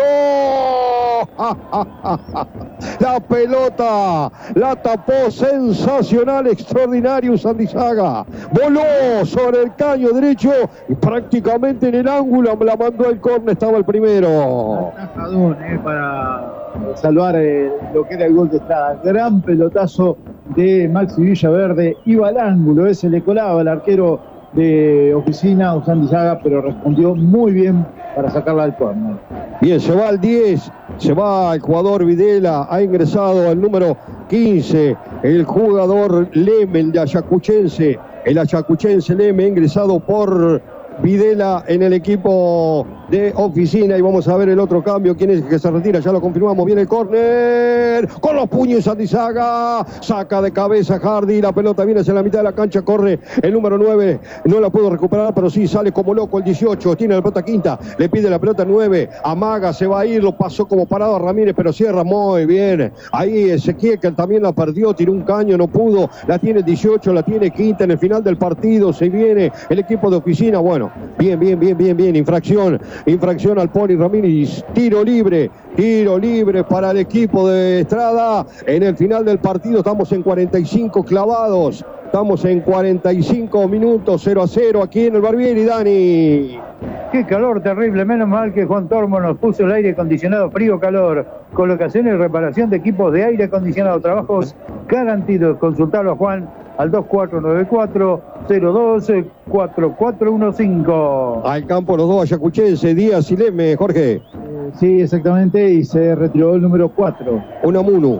Speaker 2: ¡ja, ja, ja, ja! La pelota la tapó, sensacional, extraordinario Usandizaga, voló sobre el caño derecho y prácticamente en el ángulo la mandó al córner, estaba el primero.
Speaker 1: Atajadón, eh, para salvar eh, lo que era el gol de Estrada. Gran pelotazo de Maxi Villaverde, iba al ángulo, eh, se le colaba al arquero de Oficina, Usandizaga, pero respondió muy bien para sacarla al córner.
Speaker 2: Bien, se va al diez, se va el jugador Videla, ha ingresado al número quince, el jugador Leme, el de Ayacuchense, el Ayacuchense Leme, ingresado por Videla en el equipo de Oficina. Y vamos a ver el otro cambio, quién es el que se retira, ya lo confirmamos, viene el córner, con los puños Usandizaga, saca de cabeza Hardy, la pelota viene hacia la mitad de la cancha, corre el número nueve, no la pudo recuperar, pero sí sale como loco el dieciocho, tiene la pelota Quinta, le pide la pelota nueve, amaga, se va a ir, lo pasó como parado a Ramírez, pero cierra muy bien, ahí Ezequiel que también la perdió, tiró un caño, no pudo, la tiene el dieciocho, la tiene Quinta en el final del partido, se viene el equipo de Oficina, bueno, bien, bien, bien, bien, bien, infracción, infracción al Pony Ramírez, tiro libre, tiro libre para el equipo de Estrada, en el final del partido estamos en cuarenta y cinco clavados, estamos en cuarenta y cinco minutos, cero a cero aquí en el Barbieri, Dani.
Speaker 5: Qué calor terrible, menos mal que Juan Tormo nos puso el aire acondicionado frío-calor, colocación y reparación de equipos de aire acondicionado, trabajos garantidos, consultalo a Juan al dos cuatro nueve cuatro, cero dos, cuatro cuatro uno cinco.
Speaker 2: Al campo los dos ayacuchenses, Díaz y Leme, Jorge.
Speaker 1: Eh, sí, exactamente, y se retiró el número cuatro.
Speaker 2: Unamuno.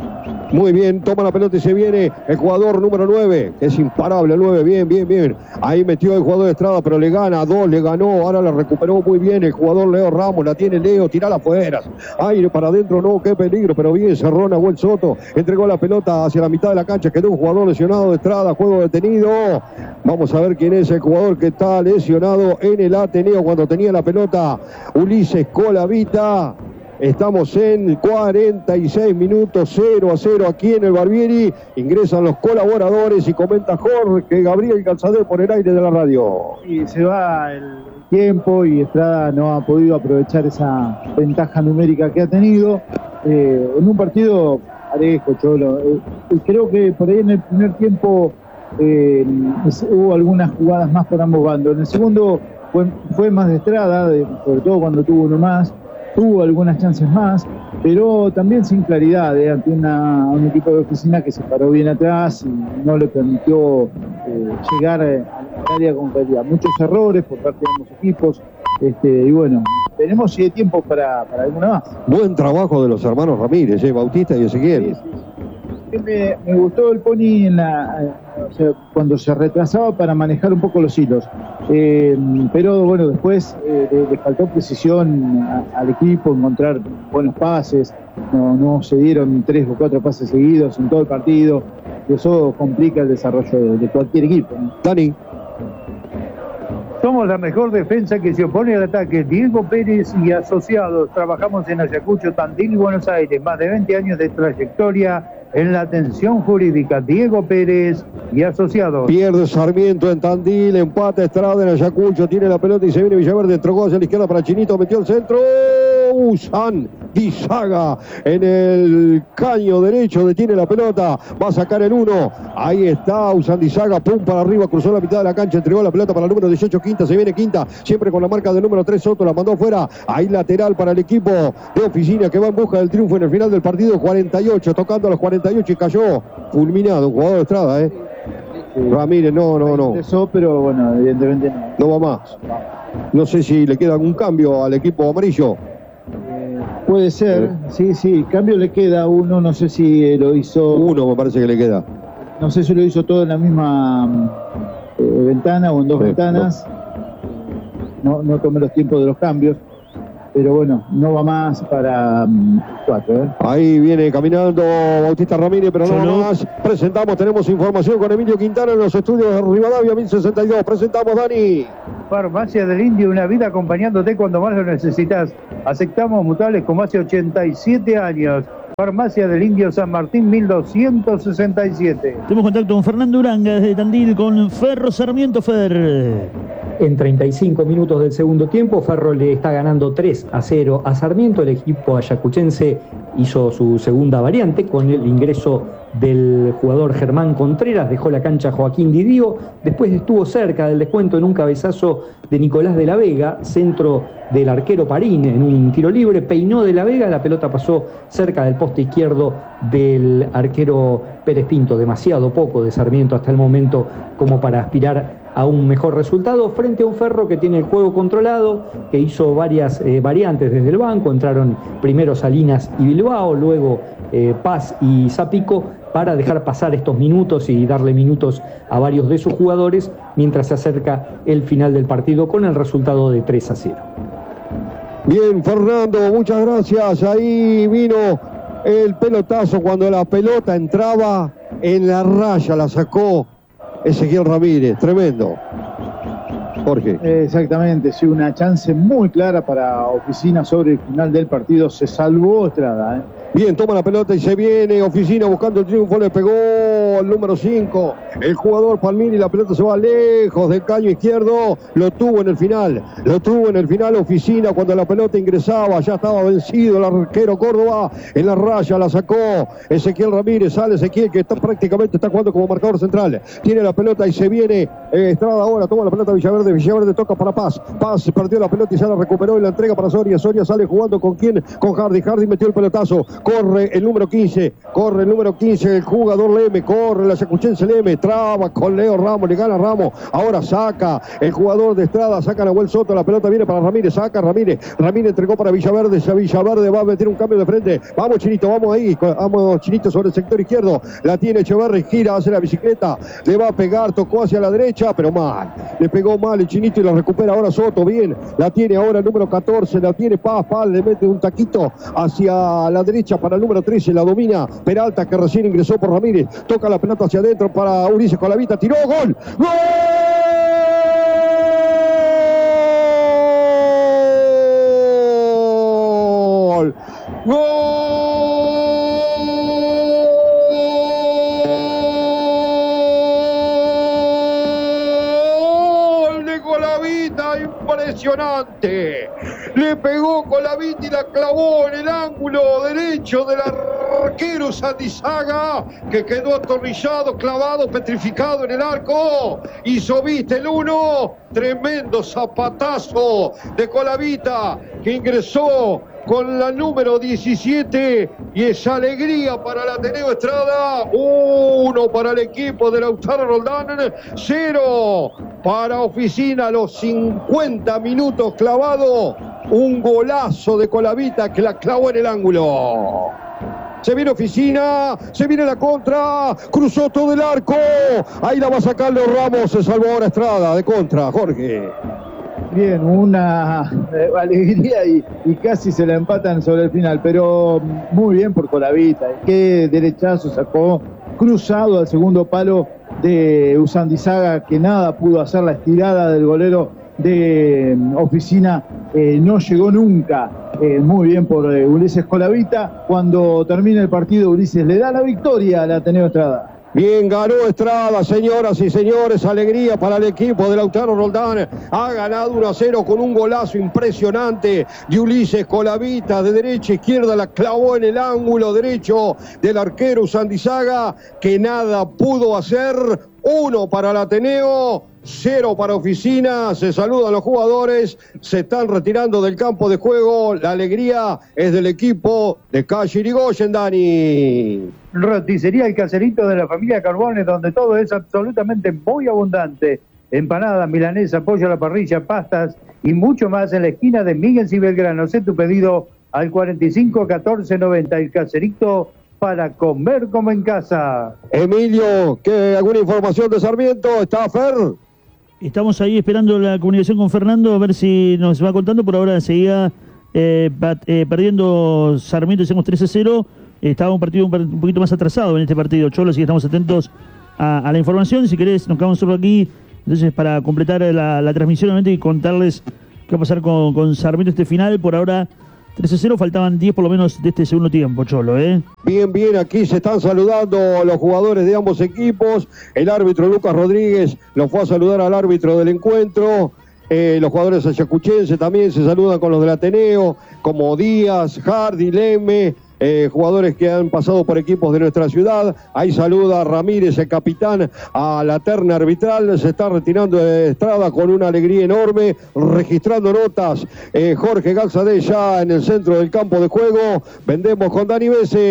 Speaker 2: Muy bien, toma la pelota y se viene el jugador número nueve, que es imparable, el nueve, bien, bien, bien. Ahí metió el jugador de Estrada, pero le gana, dos, le ganó, ahora la recuperó muy bien el jugador Leo Ramos, la tiene Leo, tirala afuera. Aire para adentro, no, qué peligro, pero bien, cerró Nahuel Soto, entregó la pelota hacia la mitad de la cancha, quedó un jugador lesionado de Estrada, juego detenido. Vamos a ver quién es el jugador que está lesionado en el Ateneo cuando tenía la pelota, Ulises Colavita. Estamos en cuarenta y seis minutos, cero a cero aquí en el Barbieri. Ingresan los colaboradores y comenta Jorge Gabriel Calzadé por el aire de la radio.
Speaker 1: Y se va el tiempo y Estrada no ha podido aprovechar esa ventaja numérica que ha tenido. Eh, en un partido parejo, Cholo. Eh, creo que por ahí en el primer tiempo eh, hubo algunas jugadas más por ambos bandos. En el segundo fue, fue más de Estrada, de, sobre todo cuando tuvo uno más. Tuvo algunas chances más, pero también sin claridad, eh, ante una, un equipo de Oficina que se paró bien atrás y no le permitió eh, llegar eh, al área con claridad. Muchos errores por parte de ambos equipos, este, y bueno, tenemos si hay tiempo para, para alguna más.
Speaker 2: Buen trabajo de los hermanos Ramírez, eh, Bautista y Ezequiel.
Speaker 1: Sí, sí, sí. Me, me gustó el Pony en la, eh, o sea, cuando se retrasaba para manejar un poco los hilos, eh, pero bueno, después eh, le, le faltó precisión a, al equipo, encontrar buenos pases, no, no se dieron tres o cuatro pases seguidos en todo el partido, y eso complica el desarrollo de, de cualquier equipo, ¿no?
Speaker 2: Dani.
Speaker 5: Somos la mejor defensa que se opone al ataque. Diego Pérez y asociados. Trabajamos en Ayacucho, Tandil y Buenos Aires. Más de veinte años de trayectoria en la atención jurídica. Diego Pérez y asociados.
Speaker 2: Pierde Sarmiento en Tandil, empata Estrada en Ayacucho, tiene la pelota y se viene Villaverde, entregó hacia la izquierda para Chinito, metió el centro. Usandizaga en el caño derecho, detiene la pelota, va a sacar el uno. Ahí está Usandizaga, pum para arriba, cruzó la mitad de la cancha, entregó la pelota para el número dieciocho, Quinta, se viene Quinta, siempre con la marca del número tres, Soto la mandó fuera. Ahí lateral para el equipo de Oficina que va en busca del triunfo en el final del partido. Cuarenta y ocho, tocando a los cuarenta y ocho y cayó fulminado un jugador de Estrada, eh. Ramírez, no, no, no.
Speaker 1: Empezó, pero bueno, evidentemente no.
Speaker 2: No va más. No sé si le queda algún cambio al equipo amarillo.
Speaker 1: Eh, puede ser, sí, sí. Cambio le queda uno, no sé si lo hizo.
Speaker 2: Uno me parece que le queda.
Speaker 1: No sé si lo hizo todo en la misma eh, ventana o en dos sí, ventanas. No. no, no tomé los tiempos de los cambios. Pero bueno, no va más para um, cuatro. ¿eh?
Speaker 2: Ahí viene caminando Bautista Ramírez, pero no va más. Presentamos, tenemos información con Emilio Quintana en los estudios de Rivadavia mil sesenta y dos. Presentamos, Dani.
Speaker 5: Farmacia del Indio, una vida acompañándote cuando más lo necesitas. Aceptamos mutuales como hace ochenta y siete años. Farmacia del Indio, San Martín, mil doscientos sesenta y siete.
Speaker 3: Tenemos contacto con Fernando Uranga desde Tandil, con Ferro Sarmiento. Fer.
Speaker 4: En treinta y cinco minutos del segundo tiempo, Ferro le está ganando tres a cero a Sarmiento. El equipo ayacuchense hizo su segunda variante con el ingreso del jugador Germán Contreras, dejó la cancha Joaquín Didío, después estuvo cerca del descuento en un cabezazo de Nicolás de la Vega, centro del arquero Parín en un tiro libre, peinó de la Vega, la pelota pasó cerca del poste izquierdo del arquero Pérez Pinto, demasiado poco de Sarmiento hasta el momento como para aspirar a un mejor resultado frente a un Ferro que tiene el juego controlado, que hizo varias eh, variantes desde el banco. Entraron primero Salinas y Bilbao, luego eh, Paz y Zapico, para dejar pasar estos minutos y darle minutos a varios de sus jugadores mientras se acerca el final del partido con el resultado de tres a cero.
Speaker 2: Bien, Fernando, muchas gracias. Ahí vino el pelotazo cuando la pelota entraba en la raya, la sacó Ezequiel Ramírez, tremendo. Jorge.
Speaker 1: Exactamente, sí, una chance muy clara para Oficina sobre el final del partido. Se salvó Estrada, ¿eh?
Speaker 2: Bien, toma la pelota y se viene Oficina buscando el triunfo, le pegó el número cinco, el jugador Palmini, la pelota se va lejos del caño izquierdo, lo tuvo en el final, lo tuvo en el final Oficina cuando la pelota ingresaba, ya estaba vencido el arquero Córdoba, en la raya la sacó Ezequiel Ramírez, sale Ezequiel que está prácticamente está jugando como marcador central, tiene la pelota y se viene eh, Estrada ahora, toma la pelota Villaverde, Villaverde toca para Paz, Paz perdió la pelota y se la recuperó y la entrega para Soria, Soria sale jugando con quién, con Hardy, Hardy metió el pelotazo, corre el número quince, corre el número quince, el jugador Leme, corre la yacuchense Leme, traba con Leo Ramos, le gana Ramos, ahora saca el jugador de Estrada, saca a Nahuel Soto, la pelota viene para Ramírez, saca Ramírez, Ramírez entregó para Villaverde, Villaverde va a meter un cambio de frente, vamos Chinito, vamos ahí, vamos Chinito sobre el sector izquierdo, la tiene Echeverri, gira, hace la bicicleta, le va a pegar, tocó hacia la derecha, pero mal, le pegó mal el Chinito y la recupera ahora Soto, bien, la tiene ahora el número catorce, la tiene Paz, Paz, le mete un taquito hacia la derecha para el número trece, la domina Peralta que recién ingresó por Ramírez, toca la pelota hacia adentro para Ulises Colavita, tiró, gol, ¡gol! ¡Gol de Colavita! Impresionante. Le pegó Colavita y la clavó en el ángulo derecho del arquero Usandizaga, que quedó atornillado, clavado, petrificado en el arco. Hizo viste el uno. Tremendo zapatazo de Colavita, que ingresó con la número diecisiete y esa alegría para el Ateneo Estrada. Uno para el equipo de Lautaro Roldán, cero para Oficina, los cincuenta minutos clavado. Un golazo de Colavita que la clavó en el ángulo. Se viene Oficina, se viene la contra, cruzó todo el arco, ahí la va a sacar Leo Ramos, se salvó ahora Estrada de contra, Jorge.
Speaker 1: Bien, una eh, alegría y, y casi se la empatan sobre el final, pero muy bien por Colavita, qué derechazo sacó, cruzado al segundo palo de Usandizaga, que nada pudo hacer, la estirada del golero de Oficina eh, no llegó nunca. Eh, muy bien por eh, Ulises Colavita. Cuando termina el partido, Ulises le da la victoria al Ateneo Estrada.
Speaker 2: Bien, ganó Estrada, señoras y señores, alegría para el equipo de Lautaro Roldán. Ha ganado uno a cero con un golazo impresionante de Ulises Colavita, de derecha a izquierda, la clavó en el ángulo derecho del arquero Usandizaga, que nada pudo hacer. Uno para el Ateneo, cero para Oficina. Se saludan los jugadores, se están retirando del campo de juego. La alegría es del equipo de Calle Irigoyen, Dani.
Speaker 5: Roticería El Caserito de la familia Carbones, donde todo es absolutamente muy abundante. Empanadas, milanesa, pollo a la parrilla, pastas y mucho más en la esquina de Miguel y Belgrano. Hacé tu pedido al cuarenta y cinco catorce noventa. El Caserito, para comer como en casa.
Speaker 2: Emilio, ¿qué, ¿alguna información de Sarmiento? ¿Está Fer?
Speaker 3: Estamos ahí esperando la comunicación con Fernando, a ver si nos va contando. Por ahora seguía eh, eh, perdiendo Sarmiento, decimos tres a cero. Estaba un partido un, un poquito más atrasado en este partido, Cholo, así que estamos atentos a, a la información. Si querés, nos quedamos solo aquí, entonces, para completar la, la transmisión obviamente, y contarles qué va a pasar con, con Sarmiento este final. Por ahora tres a cero, faltaban diez por lo menos de este segundo tiempo, Cholo, ¿eh?
Speaker 2: Bien, bien, aquí se están saludando los jugadores de ambos equipos. El árbitro Lucas Rodríguez los fue a saludar al árbitro del encuentro. Eh, los jugadores ayacuchenses también se saludan con los del Ateneo, como Díaz, Hardy, Leme. Eh, jugadores que han pasado por equipos de nuestra ciudad. Ahí saluda Ramírez, el capitán, a la terna arbitral. Se está retirando de Estrada con una alegría enorme, registrando notas. Eh, Jorge Galzadeh ya en el centro del campo de juego. Vendemos con Dani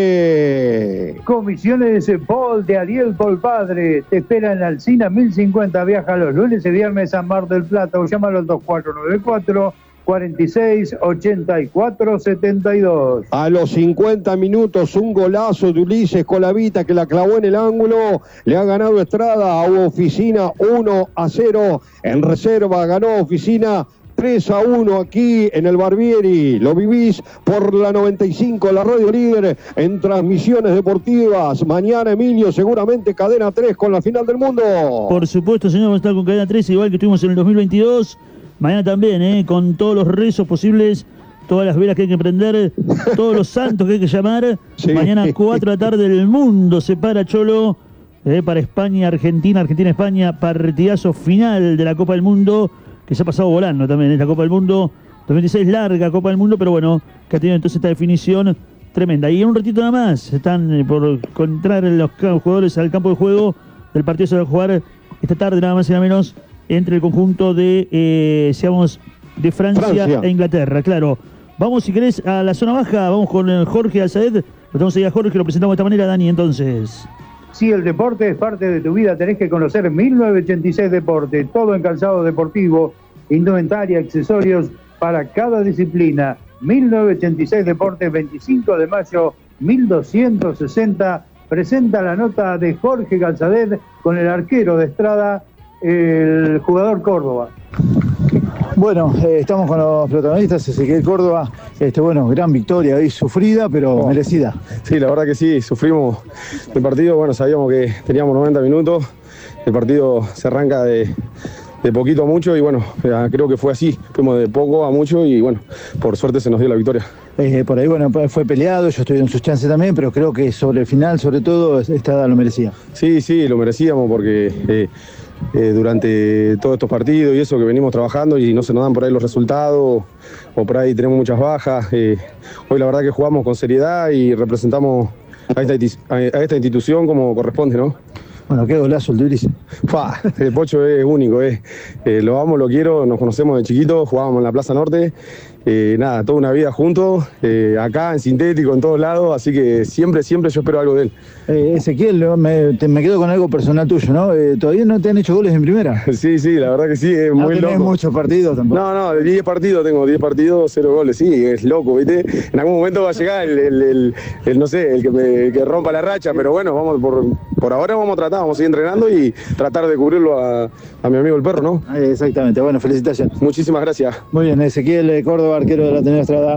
Speaker 2: Bese.
Speaker 5: Comisiones Paul de Ariel Paul Padre. Te espera en Alsina mil cincuenta. Viaja los lunes y viernes a Mar del Plata. O llámalo al dos cuatro nueve cuatro, cuarenta y seis, ochenta y cuatro, setenta y dos.
Speaker 2: A los cincuenta minutos, un golazo de Ulises Colavita que la clavó en el ángulo. Le ha ganado Estrada a Oficina uno a cero. En reserva ganó Oficina tres a uno aquí en el Barbieri. Lo vivís por la noventa y cinco, la radio líder en transmisiones deportivas. Mañana, Emilio, seguramente Cadena tres con la final del mundo.
Speaker 3: Por supuesto, señor, vamos a estar con Cadena tres, igual que estuvimos en el dos mil veintidós. Mañana también, ¿eh? Con todos los rezos posibles, todas las velas que hay que prender, todos los santos que hay que llamar. Sí. Mañana cuatro de la tarde el mundo se para, Cholo, eh, para España, Argentina, Argentina-España, partidazo final de la Copa del Mundo, que se ha pasado volando también, esta Copa del Mundo, dos mil veintiséis, larga Copa del Mundo, pero bueno, que ha tenido entonces esta definición tremenda. Y en un ratito nada más, están eh, por encontrar los jugadores al campo de juego del partido. Se va a jugar esta tarde, nada más y nada menos, entre el conjunto de, eh, seamos, de Francia, Francia e Inglaterra, claro. Vamos, si querés, a la zona baja, vamos con Jorge Galzadeh. Lo tenemos ahí a Jorge, lo presentamos de esta manera, Dani, entonces.
Speaker 5: Si el deporte es parte de tu vida, tenés que conocer mil novecientos ochenta y seis Deporte, todo en calzado deportivo, indumentaria, accesorios para cada disciplina. mil novecientos ochenta y seis Deporte, veinticinco de mayo, mil doscientos sesenta, presenta la nota de Jorge Galzadeh con el arquero de Estrada, el jugador Córdoba.
Speaker 1: Bueno, eh, estamos con los protagonistas. Ezequiel Córdoba, este, bueno, gran victoria ahí, sufrida, pero oh. merecida.
Speaker 6: Sí, la verdad que sí, sufrimos el partido. Bueno, sabíamos que teníamos noventa minutos. El partido se arranca de, de poquito a mucho y bueno, creo que fue así. Fuimos de poco a mucho y bueno, por suerte se nos dio la victoria.
Speaker 1: Eh, por ahí, bueno, fue peleado, ellos tuvieron sus chances también, pero creo que sobre el final, sobre todo, Estrada lo merecía.
Speaker 6: Sí, sí, lo merecíamos porque... Eh, Eh, durante todos estos partidos y eso que venimos trabajando y no se nos dan por ahí los resultados o por ahí tenemos muchas bajas. Eh, hoy la verdad que jugamos con seriedad y representamos a esta, a esta institución como corresponde, ¿no?
Speaker 1: Bueno, qué golazo el de Ulises.
Speaker 6: El Pocho es único, eh. Eh, lo amo, lo quiero, nos conocemos de chiquitos, jugábamos en la Plaza Norte. Eh, nada, toda una vida juntos, eh, acá en Sintético, en todos lados, así que siempre, siempre yo espero algo de él.
Speaker 1: Eh, Ezequiel, me, te, me quedo con algo personal tuyo, ¿no? Eh, ¿Todavía no te han hecho goles en primera?
Speaker 6: Sí, sí, la verdad que sí, es no muy loco.
Speaker 1: No muchos partidos tampoco.
Speaker 6: No, no, de diez partidos tengo diez partidos, cero goles, sí, es loco, ¿viste? En algún momento va a llegar el, el, el, el no sé, el que, me, que rompa la racha, pero bueno, vamos por, por ahora vamos a tratar, vamos a seguir entrenando y tratar de cubrirlo a, a mi amigo el perro, ¿no?
Speaker 1: Exactamente, bueno, felicitaciones.
Speaker 6: Muchísimas gracias.
Speaker 1: Muy bien, Ezequiel Córdoba, arquero de la Ateneo Estrada.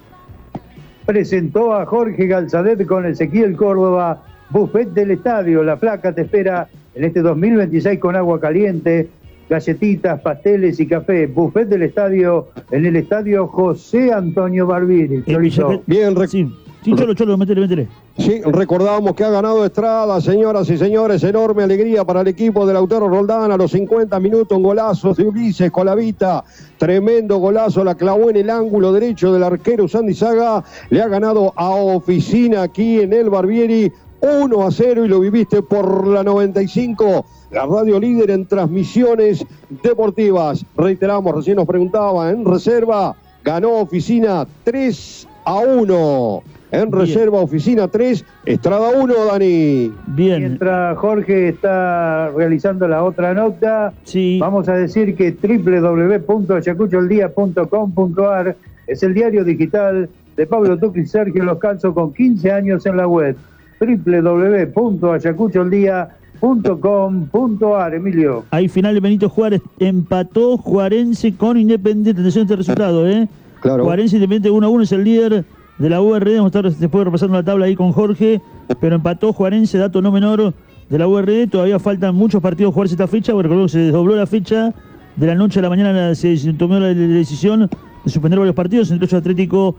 Speaker 5: Presentó a Jorge Galzadeh con Ezequiel Córdoba, buffet del estadio. La placa te espera en este dos mil veintiséis con agua caliente, galletitas, pasteles y café. Buffet del estadio en el estadio José Antonio Barbieri.
Speaker 2: Bien, rec sí.
Speaker 3: Sí, Cholo, Cholo, métele, métele.
Speaker 2: Sí, recordamos que ha ganado Estrada, señoras y señores, enorme alegría para el equipo de Lautaro Roldán a los cincuenta minutos, un golazo de Ulises Colavita, tremendo golazo, la clavó en el ángulo derecho del arquero Sandizaga, le ha ganado a Oficina aquí en el Barbieri, uno a cero y lo viviste por la noventa y cinco, la radio líder en transmisiones deportivas. Reiteramos, recién nos preguntaba, en reserva, ganó Oficina tres a uno. En
Speaker 3: Bien.
Speaker 2: reserva, Oficina tres, Estrada uno, Dani.
Speaker 3: Bien.
Speaker 5: Mientras Jorge está realizando la otra nota,
Speaker 3: Sí.
Speaker 5: vamos a decir que doble u doble u doble u punto ayacucho el día punto com punto a r es el diario digital de Pablo Tucci y Sergio Los Calzos con quince años en la web. doble u doble u doble u punto ayacucho el día punto com punto a r, Emilio.
Speaker 3: Ahí final de Benito Juárez empató Juarense con Independiente. Atención a este resultado, ¿eh?
Speaker 2: Claro.
Speaker 3: Juarense Independiente uno a uno, es el líder de la U R D. Vamos a estar después repasando la tabla ahí con Jorge, pero empató Juarense, dato no menor de la U R D. Todavía faltan muchos partidos jugarse esta fecha, porque recordemos que se desdobló la fecha de la noche a la mañana, se tomó la decisión de suspender varios partidos, entre ellos Atlético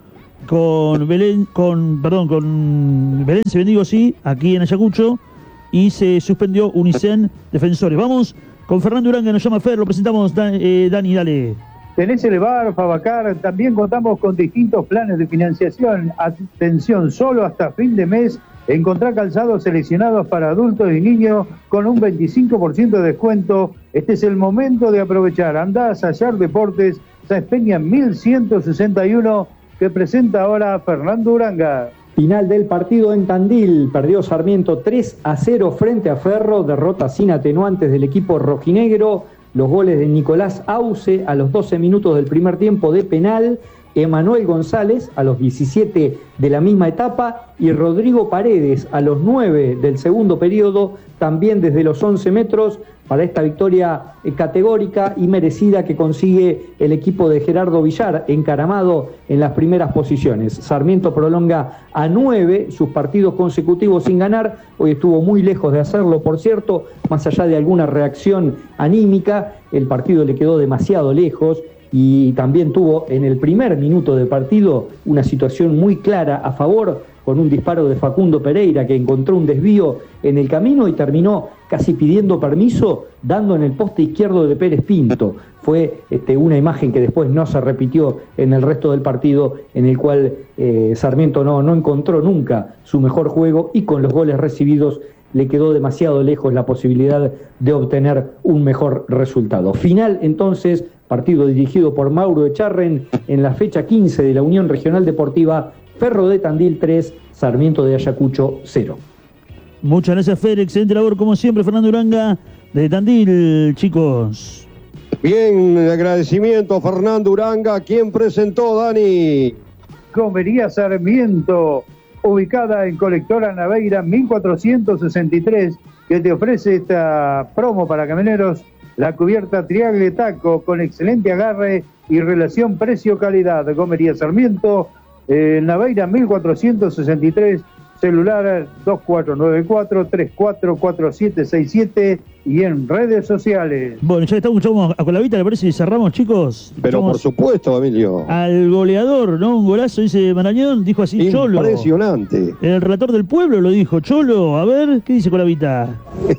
Speaker 3: con Belén, con, perdón, con Belén, se bendigo, sí, aquí en Ayacucho, y se suspendió Unicen Defensores. Vamos con Fernando Uranga, nos llama Fer, lo presentamos, Dan, eh, Dani, dale.
Speaker 5: Tenés el bar, Fabacar, también contamos con distintos planes de financiación. Atención, solo hasta fin de mes encontrá calzados seleccionados para adultos y niños con un veinticinco por ciento de descuento. Este es el momento de aprovechar. Andá a Sayar Deportes, Sáenz Peña mil ciento sesenta y uno, que presenta ahora Fernando Uranga.
Speaker 4: Final del partido en Tandil, perdió Sarmiento tres a cero frente a Ferro, derrota sin atenuantes del equipo rojinegro. Los goles de Nicolás Auce a los doce minutos del primer tiempo de penal, Emanuel González a los diecisiete de la misma etapa y Rodrigo Paredes a los nueve del segundo periodo, también desde los once metros, para esta victoria categórica y merecida que consigue el equipo de Gerardo Villar, encaramado en las primeras posiciones. Sarmiento prolonga a nueve sus partidos consecutivos sin ganar, hoy estuvo muy lejos de hacerlo, por cierto, más allá de alguna reacción anímica, el partido le quedó demasiado lejos, y también tuvo en el primer minuto de partido una situación muy clara a favor, con un disparo de Facundo Pereira que encontró un desvío en el camino y terminó casi pidiendo permiso, dando en el poste izquierdo de Pérez Pinto. Fue este, una imagen que después no se repitió en el resto del partido, en el cual eh, Sarmiento no, no encontró nunca su mejor juego y con los goles recibidos le quedó demasiado lejos la posibilidad de obtener un mejor resultado. Final entonces, partido dirigido por Mauro Echarren en la fecha quince de la Unión Regional Deportiva, Ferro de Tandil tres, Sarmiento de Ayacucho cero.
Speaker 3: Muchas gracias, Fer, excelente labor como siempre, Fernando Uranga de Tandil, chicos.
Speaker 2: Bien, agradecimiento a Fernando Uranga, quien presentó, Dani.
Speaker 5: Comería Sarmiento, ubicada en Colectora Naveira mil cuatrocientos sesenta y tres, que te ofrece esta promo para camioneros, la cubierta Triangle Taco con excelente agarre y relación precio-calidad. Comería Sarmiento, eh, Naveira mil cuatrocientos sesenta y tres, celular dos cuatro nueve cuatro, tres cuatro cuatro siete seis siete y en redes sociales.
Speaker 3: Bueno, ya estamos, escuchamos a Colavita, ¿le parece? Y cerramos, chicos.
Speaker 2: Pero
Speaker 3: Escuchamos
Speaker 2: por supuesto, Emilio.
Speaker 3: al goleador, ¿no? Un golazo, dice Marañón, dijo así Cholo.
Speaker 2: Impresionante.
Speaker 3: El relator del pueblo lo dijo, Cholo. A ver, ¿qué dice Colavita?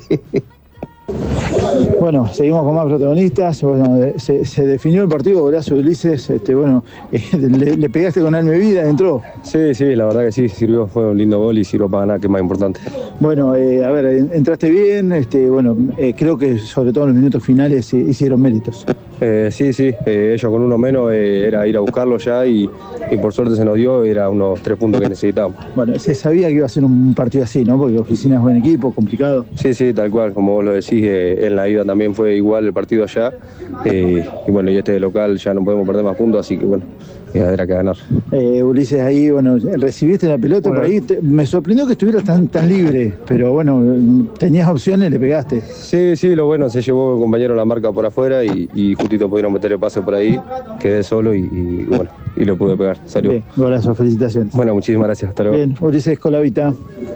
Speaker 1: Bueno, seguimos con más protagonistas. Bueno, se, se definió el partido, golazo de Ulises. Este, bueno, eh, le, le pegaste con alma y vida, entró.
Speaker 6: Sí, sí, la verdad que sí, sirvió, fue un lindo gol y sirvió para ganar, que es más importante.
Speaker 1: Bueno, eh, a ver, entraste bien. Este, bueno, eh, creo que sobre todo en los minutos finales eh, hicieron méritos.
Speaker 6: Eh, sí, sí, eh, ellos con uno menos eh, era ir a buscarlo ya y, y por suerte se nos dio, era unos tres puntos que necesitábamos.
Speaker 1: Bueno, se sabía que iba a ser un partido así, ¿no? Porque Oficina es buen equipo, complicado.
Speaker 6: Sí, sí, tal cual, como vos lo decís, eh, en la ida también fue igual el partido allá. Eh, y bueno, y este de local ya no podemos perder más puntos, así que bueno, eh, habrá que ganar.
Speaker 1: Eh, Ulises, ahí, bueno, recibiste la pelota
Speaker 5: Bueno.
Speaker 1: por ahí. Te, me sorprendió que estuvieras tan, tan libre, pero bueno, tenías opciones, le pegaste.
Speaker 6: Sí, sí, lo bueno, se llevó el compañero la marca por afuera y, y justito pudieron meter el pase por ahí, quedé solo y, y bueno, y lo pude pegar, salió.
Speaker 1: Bien, golazo, felicitaciones.
Speaker 6: Bueno, muchísimas gracias, hasta luego.
Speaker 1: Bien, Ulises Colavita.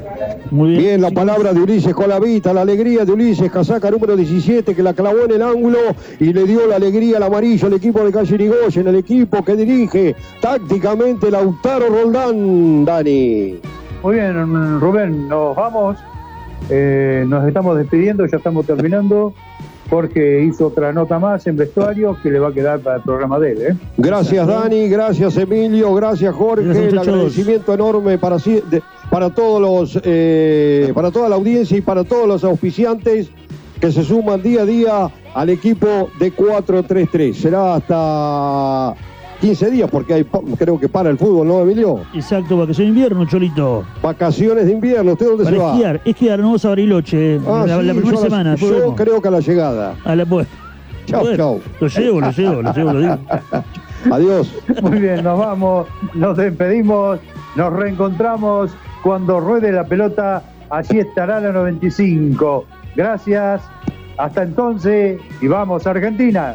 Speaker 3: Muy bien.
Speaker 2: Bien, la
Speaker 3: chicos.
Speaker 2: palabra de Ulises Colavita, la alegría de Ulises, casaca número diecisiete, que la clavó en el ángulo y le dio la alegría al amarillo al equipo de Calle Irigoyen, el equipo que dirige tácticamente Lautaro Roldán, Dani.
Speaker 5: Muy bien, Rubén, nos vamos. Eh, nos estamos despidiendo, ya estamos terminando. Jorge hizo otra nota más en vestuario que le va a quedar para el programa de él, ¿eh?
Speaker 2: Gracias, Dani, gracias, Emilio, gracias, Jorge.
Speaker 3: Gracias,
Speaker 2: el
Speaker 3: muchachos.
Speaker 2: agradecimiento enorme para, si- de- para todos los, eh, para toda la audiencia y para todos los auspiciantes que se suman día a día al equipo de cuatro tres tres. Será hasta quince días, porque hay, pa- creo que para el fútbol, ¿no, Emilio?
Speaker 3: Exacto, vacaciones de invierno, Cholito.
Speaker 2: Vacaciones de invierno, ¿usted dónde
Speaker 3: Para
Speaker 2: se va?
Speaker 3: esquiar, esquiar, no vamos a Bariloche.
Speaker 2: Ah,
Speaker 3: la,
Speaker 2: sí,
Speaker 3: la primera
Speaker 2: yo a la-
Speaker 3: semana. después
Speaker 2: yo
Speaker 3: vemos.
Speaker 2: creo que a la llegada.
Speaker 3: A la pues.
Speaker 2: Chau,
Speaker 3: Bueno,
Speaker 2: chau.
Speaker 3: Lo llevo, lo llevo, lo llevo, lo digo.
Speaker 2: Adiós.
Speaker 5: Muy bien, nos vamos, nos despedimos, nos reencontramos cuando ruede la pelota. Allí estará la noventa y cinco. Gracias, hasta entonces y vamos Argentina.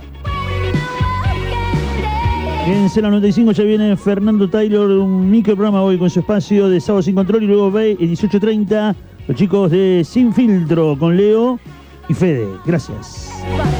Speaker 3: En la noventa y cinco ya viene Fernando Taylor, un microprograma hoy con su espacio de Sábado Sin Control, y luego ve en dieciocho treinta los chicos de Sin Filtro con Leo y Fede. Gracias.